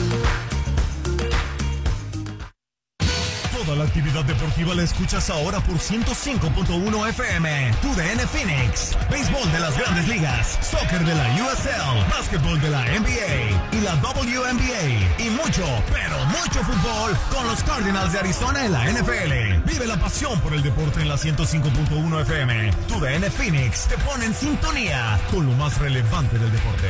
Toda la actividad deportiva la escuchas ahora por ciento cinco punto uno F M. Tu D N Phoenix. Béisbol de las Grandes Ligas. Soccer de la U S L. Básquetbol de la N B A. Y la W N B A. Y mucho, pero mucho fútbol con los Cardinals de Arizona en la N F L. Vive la pasión por el deporte en la ciento cinco punto uno F M. Tu D N Phoenix te pone en sintonía con lo más relevante del deporte.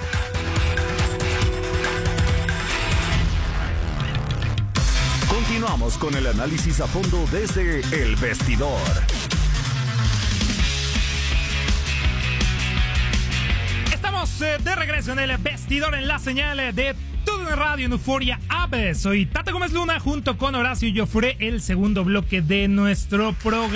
Continuamos con el análisis a fondo desde El Vestidor. Estamos eh, de regreso en el vestidor en la señal de Todo en Radio en Euforia App. Soy Tata Gómez Luna junto con Horacio Joffre, el segundo bloque de nuestro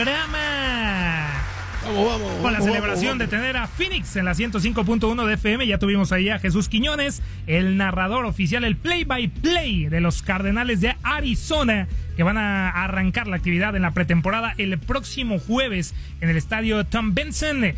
programa. Vamos, vamos. Con la vamos, celebración vamos, vamos. de tener a Phoenix en la ciento cinco punto uno de F M, ya tuvimos ahí a Jesús Quiñones, el narrador oficial, el play-by-play de los Cardenales de Arizona, que van a arrancar la actividad en la pretemporada el próximo jueves en el estadio Tom Benson,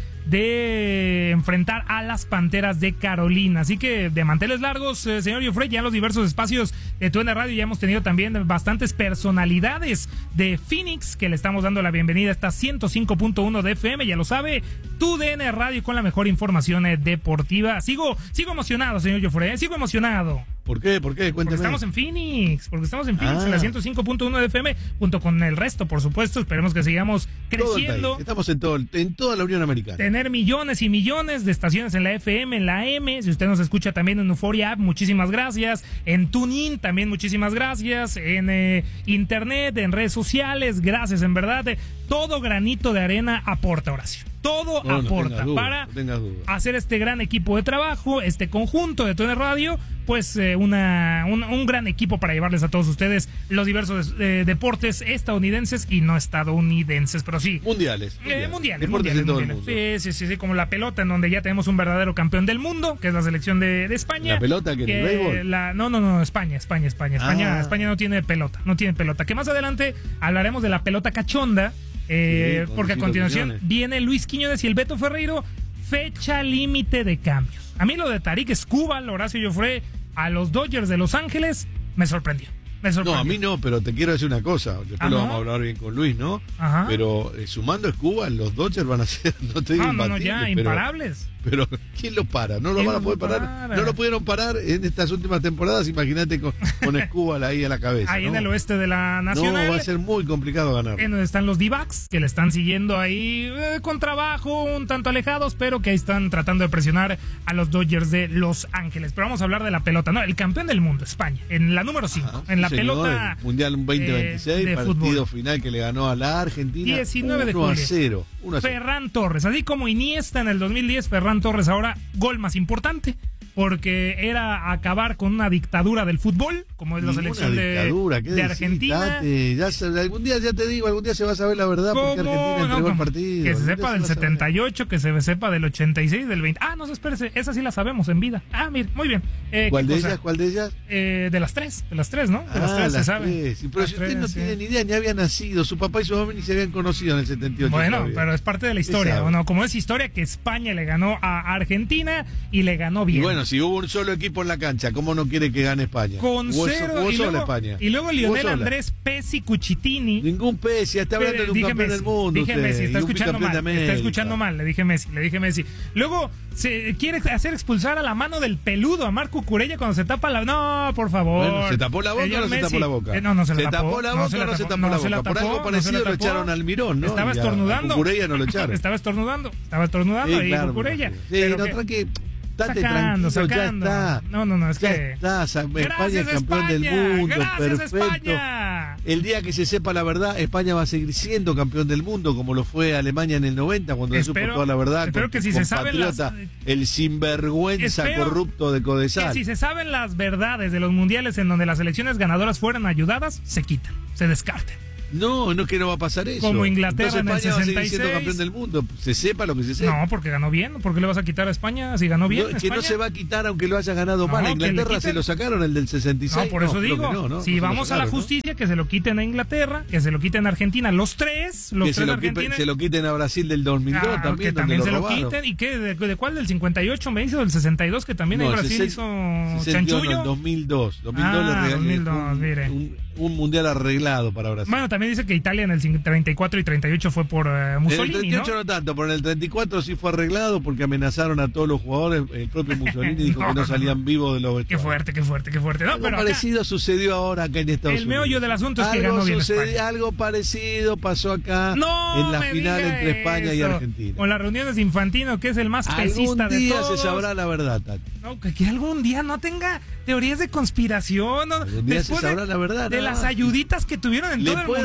de enfrentar a las Panteras de Carolina. Así que de manteles largos, eh, señor Joffre, ya en los diversos espacios de Tu N Radio ya hemos tenido también bastantes personalidades de Phoenix que le estamos dando la bienvenida a esta ciento cinco punto uno de F M, ya lo sabe, Tu D N Radio con la mejor información eh, deportiva. Sigo, sigo emocionado, señor Joffre, eh, sigo emocionado. ¿Por qué? ¿Por qué? Cuéntame. Porque estamos en Phoenix, porque estamos en Phoenix, Ah. en la ciento cinco punto uno de F M, junto con el resto, por supuesto. Esperemos que sigamos Todo el creciendo. país. Estamos en, todo, el- en toda la Unión Americana. Tener millones y millones de estaciones en la F M, en la M. Si usted nos escucha también en Euforia App, muchísimas gracias. En TuneIn, también muchísimas gracias. En eh, Internet, en redes sociales, gracias, en verdad. Eh, todo granito de arena aporta, Horacio. Todo No, no aporta tengas duda, para no tengas duda. hacer este gran equipo de trabajo, este conjunto de T N Radio, pues eh, una, un, un gran equipo para llevarles a todos ustedes los diversos eh, deportes estadounidenses y no estadounidenses, pero sí. Mundiales. Eh, mundiales, Deportes mundiales, en todo el mundiales. Sí, sí, sí, sí, como la pelota, en donde ya tenemos un verdadero campeón del mundo, que es la selección de, de España. ¿La pelota que en el béisbol? la- no, no, no, España, España, España. España, Ah. España no tiene pelota, no tiene pelota. Que más adelante hablaremos de la pelota cachonda, eh, Sí, con porque a Luisito continuación Quiñones. viene Luis Quiñones y el Beto Ferreiro. Fecha límite de cambios. A mí lo de Tarik Skubal, Horacio Joffre, a los Dodgers de Los Ángeles, me sorprendió. Me No, sorprendió. a mí no, pero te quiero decir una cosa. Después Ah, lo ¿no? vamos a hablar bien con Luis, ¿no? Ajá. Pero eh, sumando a Cuba, los Dodgers van a ser, no te digo Ah, no, no, ya, imbatibles, pero- imparables. Pero, ¿quién lo para? No lo ¿Quién van a lo poder parar. para? No lo pudieron parar en estas últimas temporadas. Imagínate con, con Escúbal ahí a la cabeza. Ahí ¿no? en el oeste de la No, Nacional. va a ser muy complicado ganar. En donde están los D-backs, que le están siguiendo ahí eh, con trabajo, un tanto alejados, pero que ahí están tratando de presionar a los Dodgers de Los Ángeles. Pero vamos a hablar de la pelota, ¿no? El campeón del mundo, España, en la número cinco, en la Sí, señor, pelota el Mundial veinte veintiséis, eh, de partido fútbol. final que le ganó a la Argentina. diecinueve de uno a julio. cero. uno a cero. Ferran Torres, así como Iniesta en el dos mil diez, Ferran Torres ahora gol más importante, porque era acabar con una dictadura del fútbol, como es la Ninguna selección de, dictadura, ¿qué de decís, Argentina. Tate? Ya se- algún día, ya te digo, algún día se va a saber la verdad porque ¿Cómo? Argentina No, entregó el como- partido. Que se Algún día sepa se del va a saber. setenta y ocho, que se sepa del ochenta y seis, del veinte. Ah, no, espérese, esa sí la sabemos en vida. Ah, mire, muy bien. Eh, ¿Cuál ¿qué de cosa? ellas? ¿Cuál de ellas? Eh, de las tres, de las tres, ¿no? De las Ah, tres se las sabe. tres. Sí, pero Las si usted tres, no sí. tiene ni idea, ni había nacido. Su papá y su mamá ni se habían conocido en el setenta y ocho. Bueno, todavía. pero es parte de la ¿Qué historia. sabe? Bueno, como es historia que España le ganó a Argentina y le ganó bien. Y bueno, si hubo un solo equipo en la cancha, ¿cómo no quiere que gane España? Con Jugó so- cero jugó y sola luego, España. y luego Jugó Lionel sola. Andrés Pesci Cucitini. Ningún Pesci, está hablando Pero de un dije campeón Messi, del mundo. Dije usted, Messi, está y un escuchando bicampeón mal. de Está América. escuchando mal, le dije Messi, le dije Messi. Luego se quiere hacer expulsar a la mano del peludo a Marco Curella cuando se tapa la. No, por favor. Bueno, ¿se tapó la boca Señor o no se Messi. tapó la boca? Eh, no, no se, ¿Se la tapó. tapó la boca se o no se tapó la se boca? Por algo no parecido se la lo tapó. echaron al Mirón, ¿no? Estaba Y a- estornudando. a Cucurella no lo echaron. Estaba estornudando. Estaba estornudando Sí, ahí claro, Cucurella. Sí, Pero no, que- tranqui, estate Sacando, tranquilo, sacando. ya está. No, no, no, es ya que. está, sa- España Gracias, es campeón del España. mundo, Gracias, perfecto. España. El día que se sepa la verdad, España va a seguir siendo campeón del mundo, como lo fue Alemania en el noventa, cuando le supo Espero- toda la verdad. espero con que tu si se saben las- compatriota, el sinvergüenza Espero corrupto de Que Codesal. si se saben las verdades de los mundiales en donde las selecciones ganadoras fueran ayudadas, se quitan, se descarten. No, no es que no va a pasar eso. Como Inglaterra Entonces en el España va a sesenta y seguir siendo seis. campeón del mundo. Se sepa lo que se sepa. No, porque ganó bien. ¿Por qué le vas a quitar a España si ganó bien? No, que no España? se va a quitar aunque lo haya ganado No, mal. A que le Inglaterra quiten. se lo sacaron el del sesenta y seis. No, por eso creo digo, que no, ¿no? si No se lo vamos a la sacaron, ¿no? justicia, que se lo quiten a Inglaterra, que se lo quiten a Argentina, los tres, los Que tres se de lo, quiten, Argentina. se lo quiten a Brasil del dos mil dos Ah, también, que donde también lo se lo robaron. quiten. ¿Y qué? ¿De, de cuál? ¿Del cincuenta y ocho me hizo? ¿Del sesenta y dos? Que también No, ahí Brasil sesenta hizo sesenta y uno, chanchullo. dos mil dos. dos mil dos Ah, le regalé dos mil dos, un, mire. un, un mundial arreglado para Brasil. Bueno, también dice que Italia en el treinta y cuatro y treinta y ocho fue por eh, en el Mussolini, treinta y ocho ¿no? ¿no? tanto, pero en el treinta y cuatro sí fue arreglado porque amenazaron a todos los jugadores. El propio Mussolini dijo No, que no no, salían vivos de los Qué vestuarios. fuerte, qué fuerte, qué fuerte. No, Algo pero acá, parecido sucedió ahora acá en Estados el Unidos. meollo del asunto es que algo ganó bien sucedi- España. Algo parecido pasó acá no en la me final diga entre España y eso. Argentina. Con las reuniones de Infantino, que es el más Algún pesista de día todos. se sabrá la verdad, Tati. No, que, que algún día no tenga teorías de conspiración. ¿no? Algún día se Después sabrá de, la verdad, de nada las más. ayuditas que tuvieron en Le todo el puedo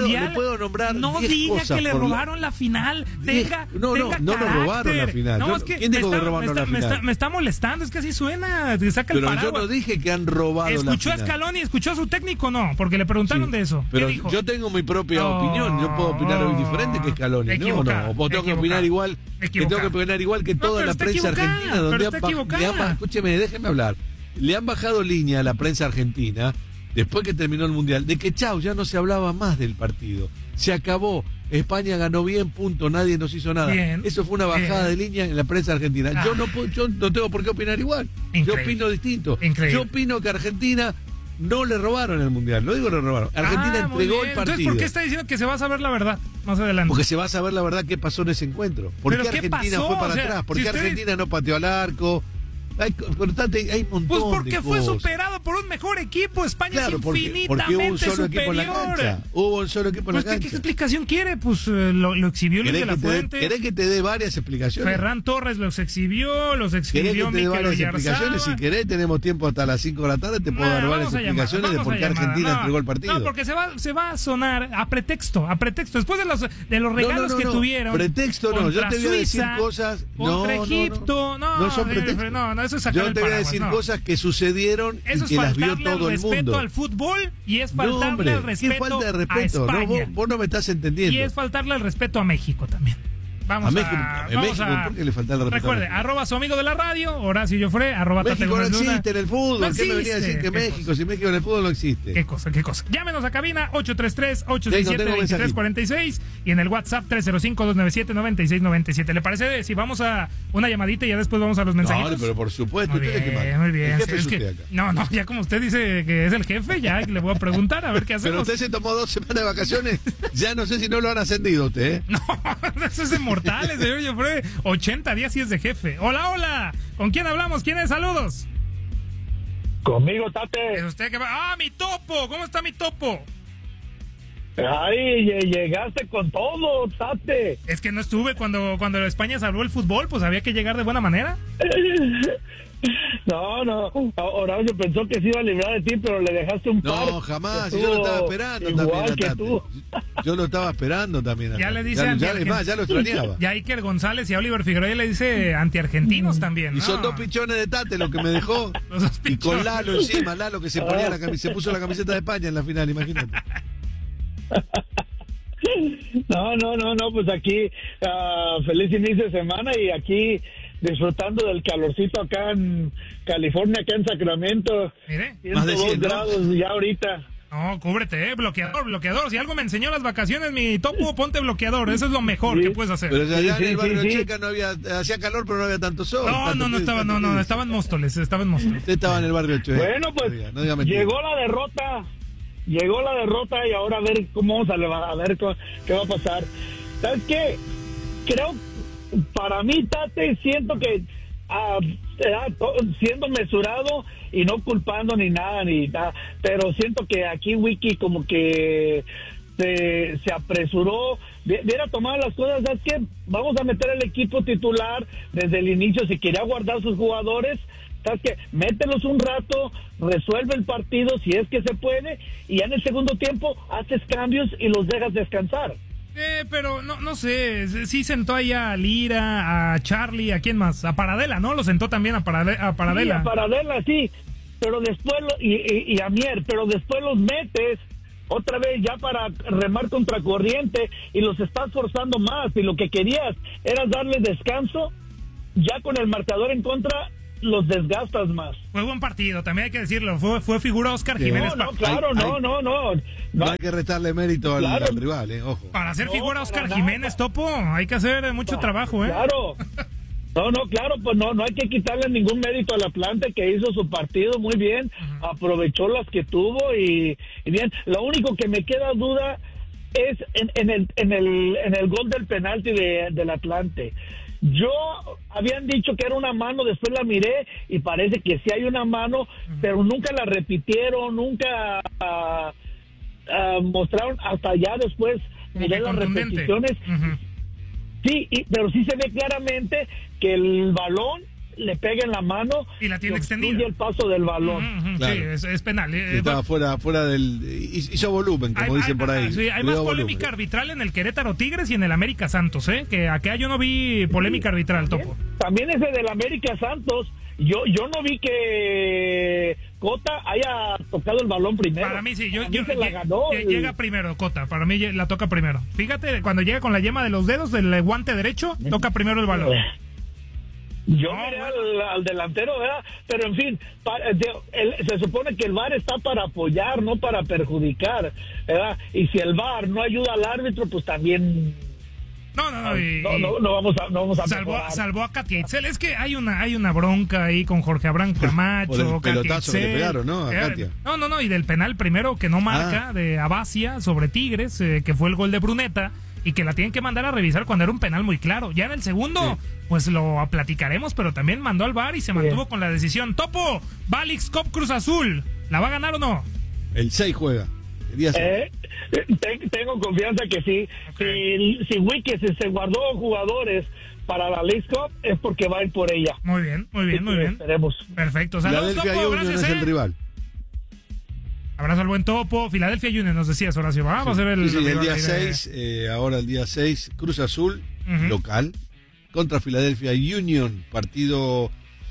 mundial. le puedo nombrar no diez diga cosas que le por la- robaron la final. Tenga, No, no, tenga no nos carácter. robaron la final. No, Yo- es que ¿quién me dijo que está, robaron me la está- me final? está- me está molestando, es que así suena. Te saca el Pero yo paraguas. no dije que han robado la ¿Escuchó a final. Scaloni? ¿Escuchó a su técnico? No, porque le preguntaron de eso. Pero ¿Qué dijo? yo tengo mi propia Oh, opinión, yo puedo opinar hoy diferente que Scaloni, ¿no? equivocado, No, o tengo que equivocado, opinar igual, que tengo que equivocado. opinar igual que No, toda pero la está prensa equivocada, argentina, pero donde está han, ba- equivocada. le han ba- escúcheme, déjeme hablar. Le han bajado línea a la prensa argentina después que terminó el mundial, de que chau, ya no se hablaba más del partido. Se acabó. España ganó bien, punto, nadie nos hizo nada. Bien, Eso fue una bajada bien. de línea en la prensa argentina. Ah. Yo no puedo- yo no tengo por qué opinar igual. Increíble. Yo opino distinto. Increíble. Yo opino que Argentina no le robaron el mundial. No digo que le robaron. Argentina Ah, muy entregó bien. el partido. Entonces, ¿por qué está diciendo que se va a saber la verdad más adelante? Porque se va a saber la verdad qué pasó en ese encuentro. ¿Por ¿Pero qué qué Argentina pasó? fue para O sea, atrás? ¿Por si qué ustedes- Argentina no pateó al arco? Hay, por tanto, hay un montón Pues porque de fue cosas. superado por un mejor equipo. España Claro, es porque, infinitamente porque hubo un solo superior. equipo en la cancha. Hubo un solo equipo en Pues, la ¿qué, cancha. ¿qué explicación quiere? Pues eh, lo, lo exhibió Luis ¿Querés de la que, te dé, Fuente. querés que te dé varias explicaciones? Ferran Torres los exhibió, los ¿Querés que exhibió te dé Mikel varias explicaciones? Si Oyarzabal. querés, tenemos tiempo hasta las cinco de la tarde. Te puedo Nah, dar varias vamos a llamar, explicaciones de vamos por a qué llamar. Argentina No, entregó el partido. No, porque se va, se va a sonar a pretexto, a pretexto. Después de los, de los No, regalos no, no, que no. tuvieron. Pretexto no, yo contra te voy a decir Suiza, cosas. Contra No, no, no. Egipto. No, No son eh, pretextos. No, no, eso es sacar Yo el te voy a paraguas, decir no. cosas que sucedieron Eso y es que las vio faltarle al todo el respeto mundo. al fútbol y es No, faltarle hombre, al ¿qué respeto falta de a respeto? No, España. vos, vos no me estás entendiendo. Y es faltarle al respeto a México también. Vamos A México, a, a vamos México, a- ¿por qué le falta el respeto a Recuerde, México? arroba su amigo de la radio, Horacio Joffre, arroba Tate México no Gómez Luna. existe en el fútbol. No ¿Qué me venía a decir existe. que ¿Qué México? Si México en el fútbol no existe. Qué cosa, qué cosa. Llámenos a cabina ocho tres tres, ocho seis siete, Tengo- tengo dos tres cuatro seis y en el WhatsApp tres cero cinco, dos nueve siete, nueve seis nueve siete. ¿Le parece si vamos a una llamadita y ya después vamos a los mensajitos? No, pero por supuesto. Muy ¿usted qué bien, manda? muy bien. El jefe Es es que- usted acá. no, no, ya como usted dice que es el jefe, ya le voy a preguntar a ver qué hacemos. Pero usted se tomó dos semanas de vacaciones. Ya no sé si no lo han ascendido usted, ¿eh? No, eso es de mortales, señor Joffre. ochenta días y es de jefe. Hola, hola. ¿Con quién hablamos? ¿Quién es? Saludos. Conmigo, Tate. ¿Es usted que va? ¡Ah, mi topo! ¿Cómo está mi topo? Ay, llegaste con todo, Tate. Es que no estuve cuando, cuando España salvó el fútbol, pues había que llegar de buena manera. No, no, Horacio pensó que se iba a librar de ti, pero le dejaste un par. No, jamás. que Yo lo estuvo estaba esperando igual también. a que Tate. tú. Yo lo estaba esperando también. a Ya Tate. le dice Ya, anti- ya, es más, ya lo extrañaba. Ya Iker González y a Oliver Figueroa le dice antiargentinos también. Y ¿no? son dos pichones de Tate lo que me dejó. Y con Lalo encima, Lalo que se ponía la camiseta, se puso la camiseta de España en la final, imagínate. No, no, no, no, pues aquí ah, feliz inicio de semana y aquí disfrutando del calorcito acá en California, acá en Sacramento. Mire, ciento dos grados ya ahorita. No, cúbrete, eh, bloqueador, bloqueador. Si algo me enseñó las vacaciones, mi topo, ponte bloqueador. Eso es lo mejor que puedes hacer. Pero allá en el barrio Checa no había, hacía calor, pero no había tanto sol. No, tanto no, no frío, estaba, tanto no, no, frío. estaba en Móstoles, estaba en Móstoles. Usted estaba en el barrio Checa. Bueno, pues no diga, no diga mentira. llegó la derrota, llegó la derrota y ahora a ver cómo vamos a levantar, a ver co- qué va a pasar. ¿Sabes qué? Creo, para mí, Tate, siento que ah, será to- siendo mesurado y no culpando ni nada, ni nada, pero siento que aquí Wiki como que se, se apresuró, vi- hubiera tomado las cosas, ¿sabes qué? Vamos a meter el equipo titular desde el inicio, si quería guardar sus jugadores, ¿sabes qué? Mételos un rato, resuelve el partido si es que se puede, y ya en el segundo tiempo haces cambios y los dejas descansar. Eh, pero no, no sé, sí sentó ahí a Lira, a Charlie, ¿a quién más? A Paradela, ¿no? Lo sentó también a, Parade- a Paradela. Sí, a Paradela, sí, pero después, lo, y, y, y a Mier, pero después los metes otra vez ya para remar contracorriente y los estás forzando más, y lo que querías era darles descanso, ya con el marcador en contra los desgastas más. Fue buen partido, también hay que decirlo, fue, fue figura Oscar Jiménez. No, no, pa- claro, Hay- no, hay- no, no, No no. hay que restarle mérito al, Claro. al rival, eh, ojo. Para hacer No, figura para Oscar nada. Jiménez, Topo, hay que hacer mucho trabajo, ¿eh? Claro. No, no, claro, pues no, no hay que quitarle ningún mérito al Atlante, que hizo su partido muy bien, aprovechó las que tuvo y, y bien. Lo único que me queda duda es en, en el en el en el gol del penalti de, del Atlante. Yo habían dicho que era una mano, después la miré y parece que sí hay una mano, pero nunca la repitieron, nunca ah, ah, mostraron, hasta ya después miré que las contundente. repeticiones. Ujú. Sí, y- pero sí se ve claramente que el balón le pega en la mano y la tiene y extendida. el paso del balón. Uh-huh, claro. Sí, es, es penal. Eh, estaba fuera, fuera del... Hizo volumen, como hay, dicen hay, por ahí. Sí, hay más polémica volumen. arbitral en el Querétaro Tigres y en el América Santos, ¿eh? Que acá yo no vi polémica arbitral, también, Topo. También ese del América Santos, yo yo no vi que Cota haya tocado el balón primero. Para mí sí, yo, mí yo, se la ganó. El... Llega primero Cota, para mí la toca primero. Fíjate, cuando llega con la yema de los dedos del guante derecho, toca primero el balón. Yo no, miré al, al delantero, ¿verdad? Pero en fin, para, de, el, se supone que el V A R está para apoyar, no para perjudicar, ¿verdad? Y si el V A R no ayuda al árbitro, pues también... No, no, no, y, no, no, no vamos a, no vamos a salvó, salvó a Katia Itzel. Es que hay una, hay una bronca ahí con Jorge Abraham Camacho. Por el pelotazo que le pegaron, ¿no? A Katia. No, no, no, y del penal primero que no marca, ah. de Abacia sobre Tigres, eh, que fue el gol de Bruneta, y que la tienen que mandar a revisar cuando era un penal muy claro. Ya en el segundo, sí. pues lo platicaremos, pero también mandó al V A R y se mantuvo sí. con la decisión. Topo, Valix Cop Cruz Azul, ¿la va a ganar o no? El seis juega. El día seis. Eh, te, tengo confianza que sí. Okay. Si, si Wiki se, se guardó jugadores para la League Cup, es porque va a ir por ella. Muy bien, muy bien, muy bien. Esperemos. Perfecto. Saludos, Topo, gracias, es el rival. Abrazo al buen Topo. Philadelphia Union nos decías, Horacio. Vamos sí. a ver el, sí, sí, el día seis, de... eh, ahora el día seis, Cruz Azul, uh-huh. local, contra Philadelphia Union, partido...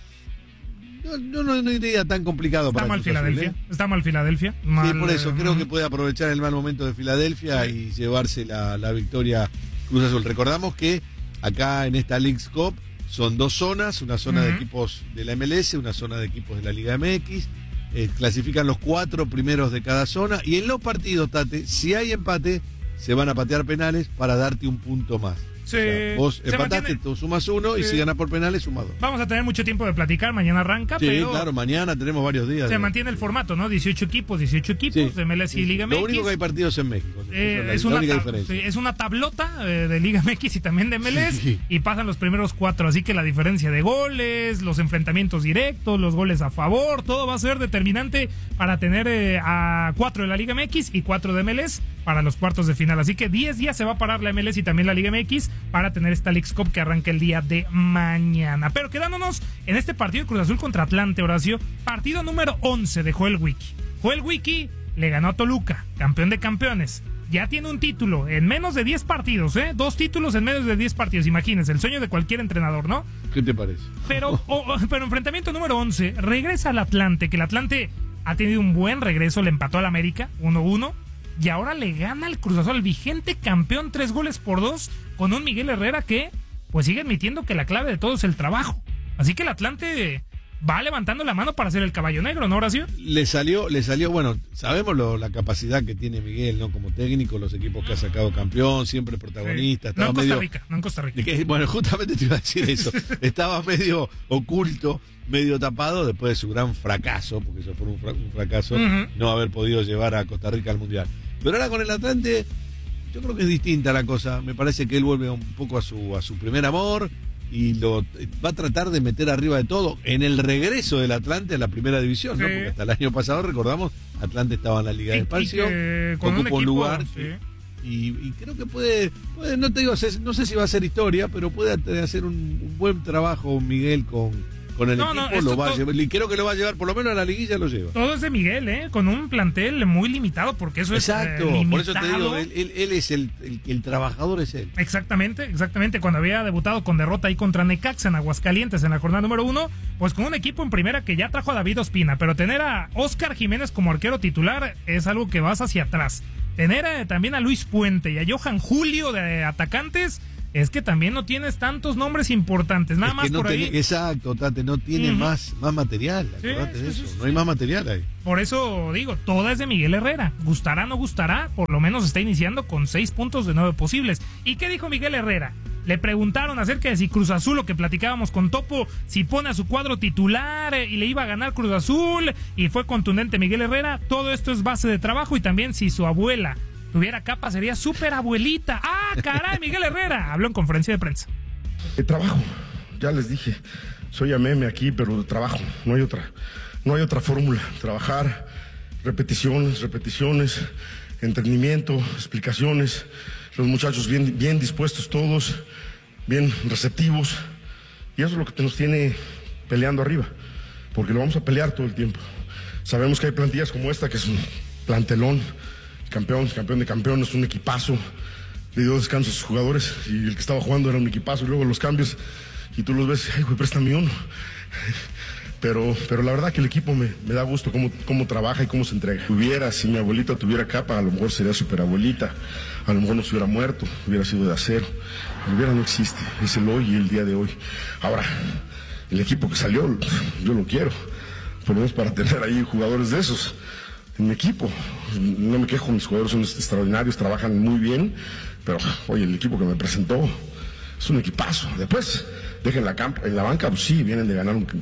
No, no, no, no diría tan complicado Está para mal Cruz Filadelfia, Azul, ¿eh? Está mal Filadelfia. Mal, sí, por eso, eh, creo uh-huh. que puede aprovechar el mal momento de Filadelfia sí. y llevarse la, la victoria Cruz Azul. Recordamos que acá en esta Leagues Cup son dos zonas, una zona uh-huh. de equipos de la M L S, una zona de equipos de la Liga M X. Eh, clasifican los cuatro primeros de cada zona y en los partidos, Tate, si hay empate, se van a patear penales para darte un punto más. Sí, o sea, vos empataste, mantiene... tú sumas uno sí. y si ganas por penales, sumas dos. Vamos a tener mucho tiempo de platicar, mañana arranca, sí, pero... claro, mañana tenemos varios días. Se de... mantiene el formato, ¿no? dieciocho equipos, dieciocho equipos sí. de M L S y Liga M X. Lo único que hay partidos en México. Eh, es, la, es, la una única tab- diferencia. Sí, es una tablota eh, de Liga M X y también de M L S sí. y pasan los primeros cuatro, así que la diferencia de goles, los enfrentamientos directos, los goles a favor, todo va a ser determinante para tener eh, a cuatro de la Liga M X y cuatro de M L S para los cuartos de final. Así que diez días se va a parar la M L S y también la Liga M X para tener esta Leagues Cup que arranca el día de mañana. Pero quedándonos en este partido de Cruz Azul contra Atlante, Horacio, partido número once de Joel Wiki. Joel Wiki le ganó a Toluca, campeón de campeones. Ya tiene un título en menos de diez partidos, ¿eh? Dos títulos en menos de diez partidos. Imagínense, el sueño de cualquier entrenador, ¿no? ¿Qué te parece? Pero, oh, pero enfrentamiento número once, regresa al Atlante, que el Atlante ha tenido un buen regreso, le empató al América, uno uno. Y ahora le gana al Cruz Azul, el vigente campeón, tres goles por dos, con un Miguel Herrera que pues sigue admitiendo que la clave de todo es el trabajo. Así que el Atlante va levantando la mano para ser el caballo negro, ¿no, Horacio? Le salió, le salió, bueno, sabemos lo, la capacidad que tiene Miguel, ¿no? Como técnico, los equipos que ha sacado campeón, siempre protagonista. Sí. No en Costa medio, Rica, no en Costa Rica. Que, bueno, justamente te iba a decir eso. Estaba medio oculto, medio tapado después de su gran fracaso, porque eso fue un, fra- un fracaso, uh-huh. no haber podido llevar a Costa Rica al Mundial. Pero ahora con el Atlante, yo creo que es distinta la cosa. Me parece que él vuelve un poco a su, a su primer amor y lo va a tratar de meter arriba de todo en el regreso del Atlante a la primera división, sí. ¿no? Porque hasta el año pasado, recordamos, Atlante estaba en la Liga de Expansión, ocupó un lugar sí. y, y creo que puede, puede, no te digo, no sé si va a ser historia, pero puede hacer un, un buen trabajo Miguel con Con el no, equipo no, lo va a llevar, y creo que lo va a llevar, por lo menos a la liguilla lo lleva. Todo es de Miguel, ¿eh? Con un plantel muy limitado, porque eso Exacto, es eh, por eso te digo, él, él, él es el, el, el trabajador es él. Exactamente, exactamente. Cuando había debutado con derrota ahí contra Necaxa en Aguascalientes en la jornada número uno, pues con un equipo en primera que ya trajo a David Ospina, pero tener a Oscar Jiménez como arquero titular es algo que vas hacia atrás. Tener a, también a Luis Puente y a Johan Julio de atacantes, es que también no tienes tantos nombres importantes, nada es más que no por tiene, ahí. Exacto, Tate, no tiene uh-huh. más, más material, acordate sí, de sí, eso, sí, no hay más material ahí. Por eso digo, toda es de Miguel Herrera, gustará o no gustará, por lo menos está iniciando con seis puntos de nueve posibles. ¿Y qué dijo Miguel Herrera? Le preguntaron acerca de si Cruz Azul, lo que platicábamos con Topo, si pone a su cuadro titular eh, y le iba a ganar Cruz Azul, y fue contundente Miguel Herrera, todo esto es base de trabajo y también si su abuela tuviera capa sería súper abuelita. ¡Ah, caray! Miguel Herrera habló en conferencia de prensa. De trabajo, ya les dije, soy a meme aquí, pero de trabajo, no hay otra, no hay otra fórmula. Trabajar, repeticiones, repeticiones, entendimiento, explicaciones, los muchachos bien, bien dispuestos todos, bien receptivos, y eso es lo que nos tiene peleando arriba, porque lo vamos a pelear todo el tiempo. Sabemos que hay plantillas como esta, que es un plantelón, campeón, campeón de campeones, un equipazo. Le dio descanso a sus jugadores y el que estaba jugando era un equipazo, y luego los cambios y tú los ves, ay, güey, préstame uno. Pero, pero la verdad que el equipo me, me da gusto cómo, cómo trabaja y cómo se entrega. Hubiera, si mi abuelita tuviera capa, a lo mejor sería superabuelita, a lo mejor no se hubiera muerto, hubiera sido de acero. El hubiera no existe, es el hoy y el día de hoy. Ahora, el equipo que salió, yo lo quiero, por lo menos para tener ahí jugadores de esos en mi equipo. No me quejo, mis jugadores son extraordinarios, trabajan muy bien, pero oye, el equipo que me presentó es un equipazo. Después, dejen la camp en la banca, pues sí, vienen de ganar un,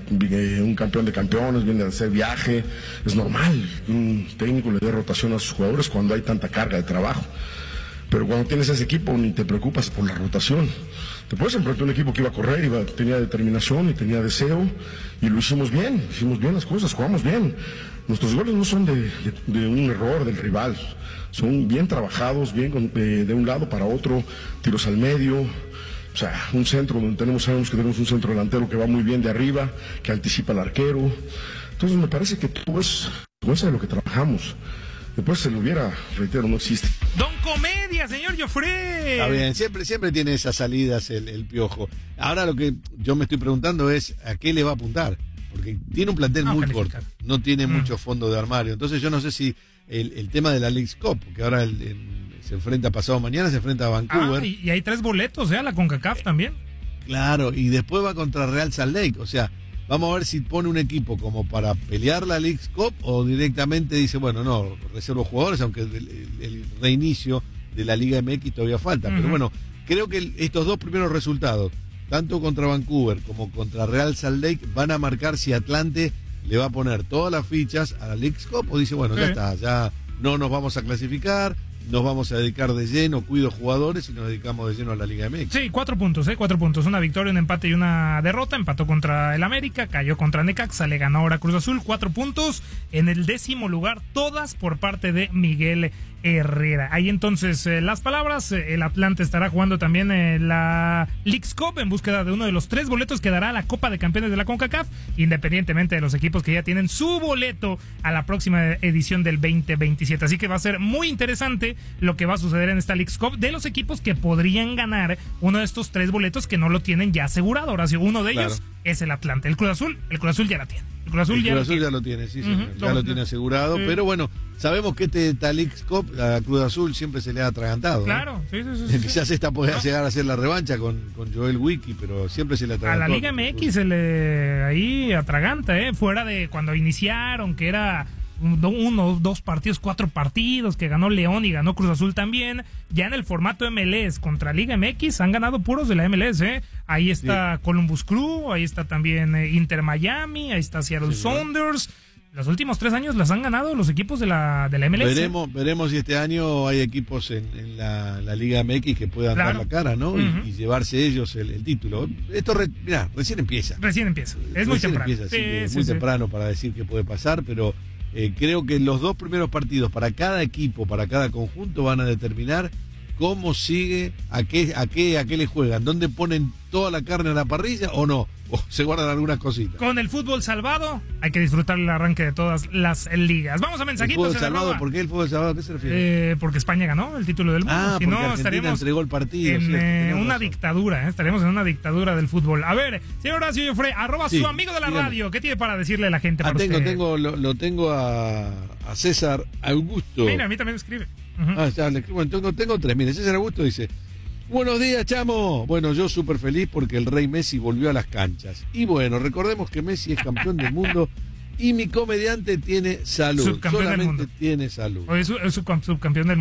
un, un campeón de campeones, vienen de hacer viaje, es normal que un técnico le dé rotación a sus jugadores cuando hay tanta carga de trabajo. Pero cuando tienes ese equipo ni te preocupas por la rotación. Te puedes enfrentar a un equipo que iba a correr, iba, tenía determinación y tenía deseo, y lo hicimos bien, hicimos bien las cosas, jugamos bien. Nuestros goles no son de, de, de un error del rival, son bien trabajados, bien de, de un lado para otro, tiros al medio, o sea, un centro donde tenemos, sabemos que tenemos un centro delantero que va muy bien de arriba, que anticipa al arquero. Entonces me parece que todo es cosa de lo que trabajamos. Después se lo hubiera, reitero, no existe. Don Comedia, señor Joffre. Está bien, siempre, siempre tiene esas salidas el, el Piojo. Ahora lo que yo me estoy preguntando es a qué le va a apuntar. Porque tiene un plantel no, muy calificar. corto, no tiene mm. mucho fondo de armario. Entonces yo no sé si el, el tema de la Leagues Cup, que ahora el, el, se enfrenta pasado mañana, se enfrenta a Vancouver. Ah, y, y hay tres boletos, ¿eh? A la CONCACAF también. Claro, y después va contra Real Salt Lake. O sea, vamos a ver si pone un equipo como para pelear la Leagues Cup o directamente dice, bueno, no, reservo jugadores, aunque el, el, el reinicio de la Liga M X todavía falta. Uh-huh. Pero bueno, creo que el, estos dos primeros resultados, tanto contra Vancouver como contra Real Salt Lake, van a marcar si Atlante le va a poner todas las fichas a la Leagues Cup o dice, bueno, sí. ya está, ya no nos vamos a clasificar, nos vamos a dedicar de lleno, cuido jugadores y nos dedicamos de lleno a la Liga M X. Sí, cuatro puntos, ¿eh? Cuatro puntos. Una victoria, un empate y una derrota. Empató contra el América, cayó contra Necaxa, le ganó ahora Cruz Azul. Cuatro puntos en el décimo lugar, todas por parte de Miguel Herrera. Ahí entonces eh, las palabras. Eh, el Atlante estará jugando también eh, la Leagues Cup en búsqueda de uno de los tres boletos que dará la Copa de Campeones de la CONCACAF, independientemente de los equipos que ya tienen su boleto a la próxima edición del veinte veintisiete. Así que va a ser muy interesante lo que va a suceder en esta Leagues Cup de los equipos que podrían ganar uno de estos tres boletos que no lo tienen ya asegurado. Horacio, uno de ellos claro. es el Atlante. El Cruz Azul, el Cruz Azul ya la tiene. El Cruz Azul, el ya, Cruz Azul lo ya lo tiene, sí, uh-huh. señor. Ya lo, lo tiene asegurado, sí. Pero bueno, sabemos que este, esta Leagues Cup, la Cruz Azul siempre se le ha atragantado. Claro, ¿no? sí, sí, sí. Quizás sí. esta pueda ¿no? llegar a ser la revancha con, con Joel Wiki, pero siempre se le atragantó. A la Liga M X se le ahí atraganta, ¿eh? Fuera de cuando iniciaron, que era uno, dos partidos, cuatro partidos, que ganó León y ganó Cruz Azul también. Ya en el formato M L S contra Liga M X han ganado puros de la M L S, ¿eh? Ahí está sí. Columbus Crew, ahí está también eh, Inter Miami, ahí está Seattle sí, Sounders. Los últimos tres años las han ganado los equipos de la, de la M L S. Veremos, veremos si este año hay equipos en, en la, la Liga M X que puedan claro. dar la cara, ¿no? Uh-huh. y, y llevarse ellos el, el título. Esto, re, mirá, recién empieza. Recién empieza. Es recién muy temprano. Empieza, sí, sí, es sí, muy sí. temprano para decir qué puede pasar, pero eh, creo que los dos primeros partidos para cada equipo, para cada conjunto, van a determinar cómo sigue, a qué, a qué, a qué le juegan, dónde ponen toda la carne a la parrilla o no, o se guardan algunas cositas. Con el fútbol salvado hay que disfrutar el arranque de todas las ligas. Vamos a mensajitos. ¿El fútbol salvado? ¿Por qué el fútbol salvado? ¿A qué se refiere? Eh, porque España ganó el título del mundo. Ah, si porque no, Argentina estaríamos entregó el partido. en sí, eh, una razón. dictadura, ¿eh? Estaríamos en una dictadura del fútbol. A ver, señor Horacio Joffre, arroba sí, su amigo de la dígame. radio. ¿Qué tiene para decirle a la gente? Ah, tengo, usted? tengo, lo, lo tengo a, a César Augusto. Mira, a mí también me escribe. Uh-huh. Ah, ya, le, bueno, tengo, tengo tres. Mire, César Augusto dice: buenos días, chamo. Bueno, yo súper feliz porque el rey Messi volvió a las canchas. Y bueno, recordemos que Messi es campeón del mundo y mi comediante tiene salud. Subcampeón Solamente del mundo. tiene salud. O es, es subcampeón del mundo.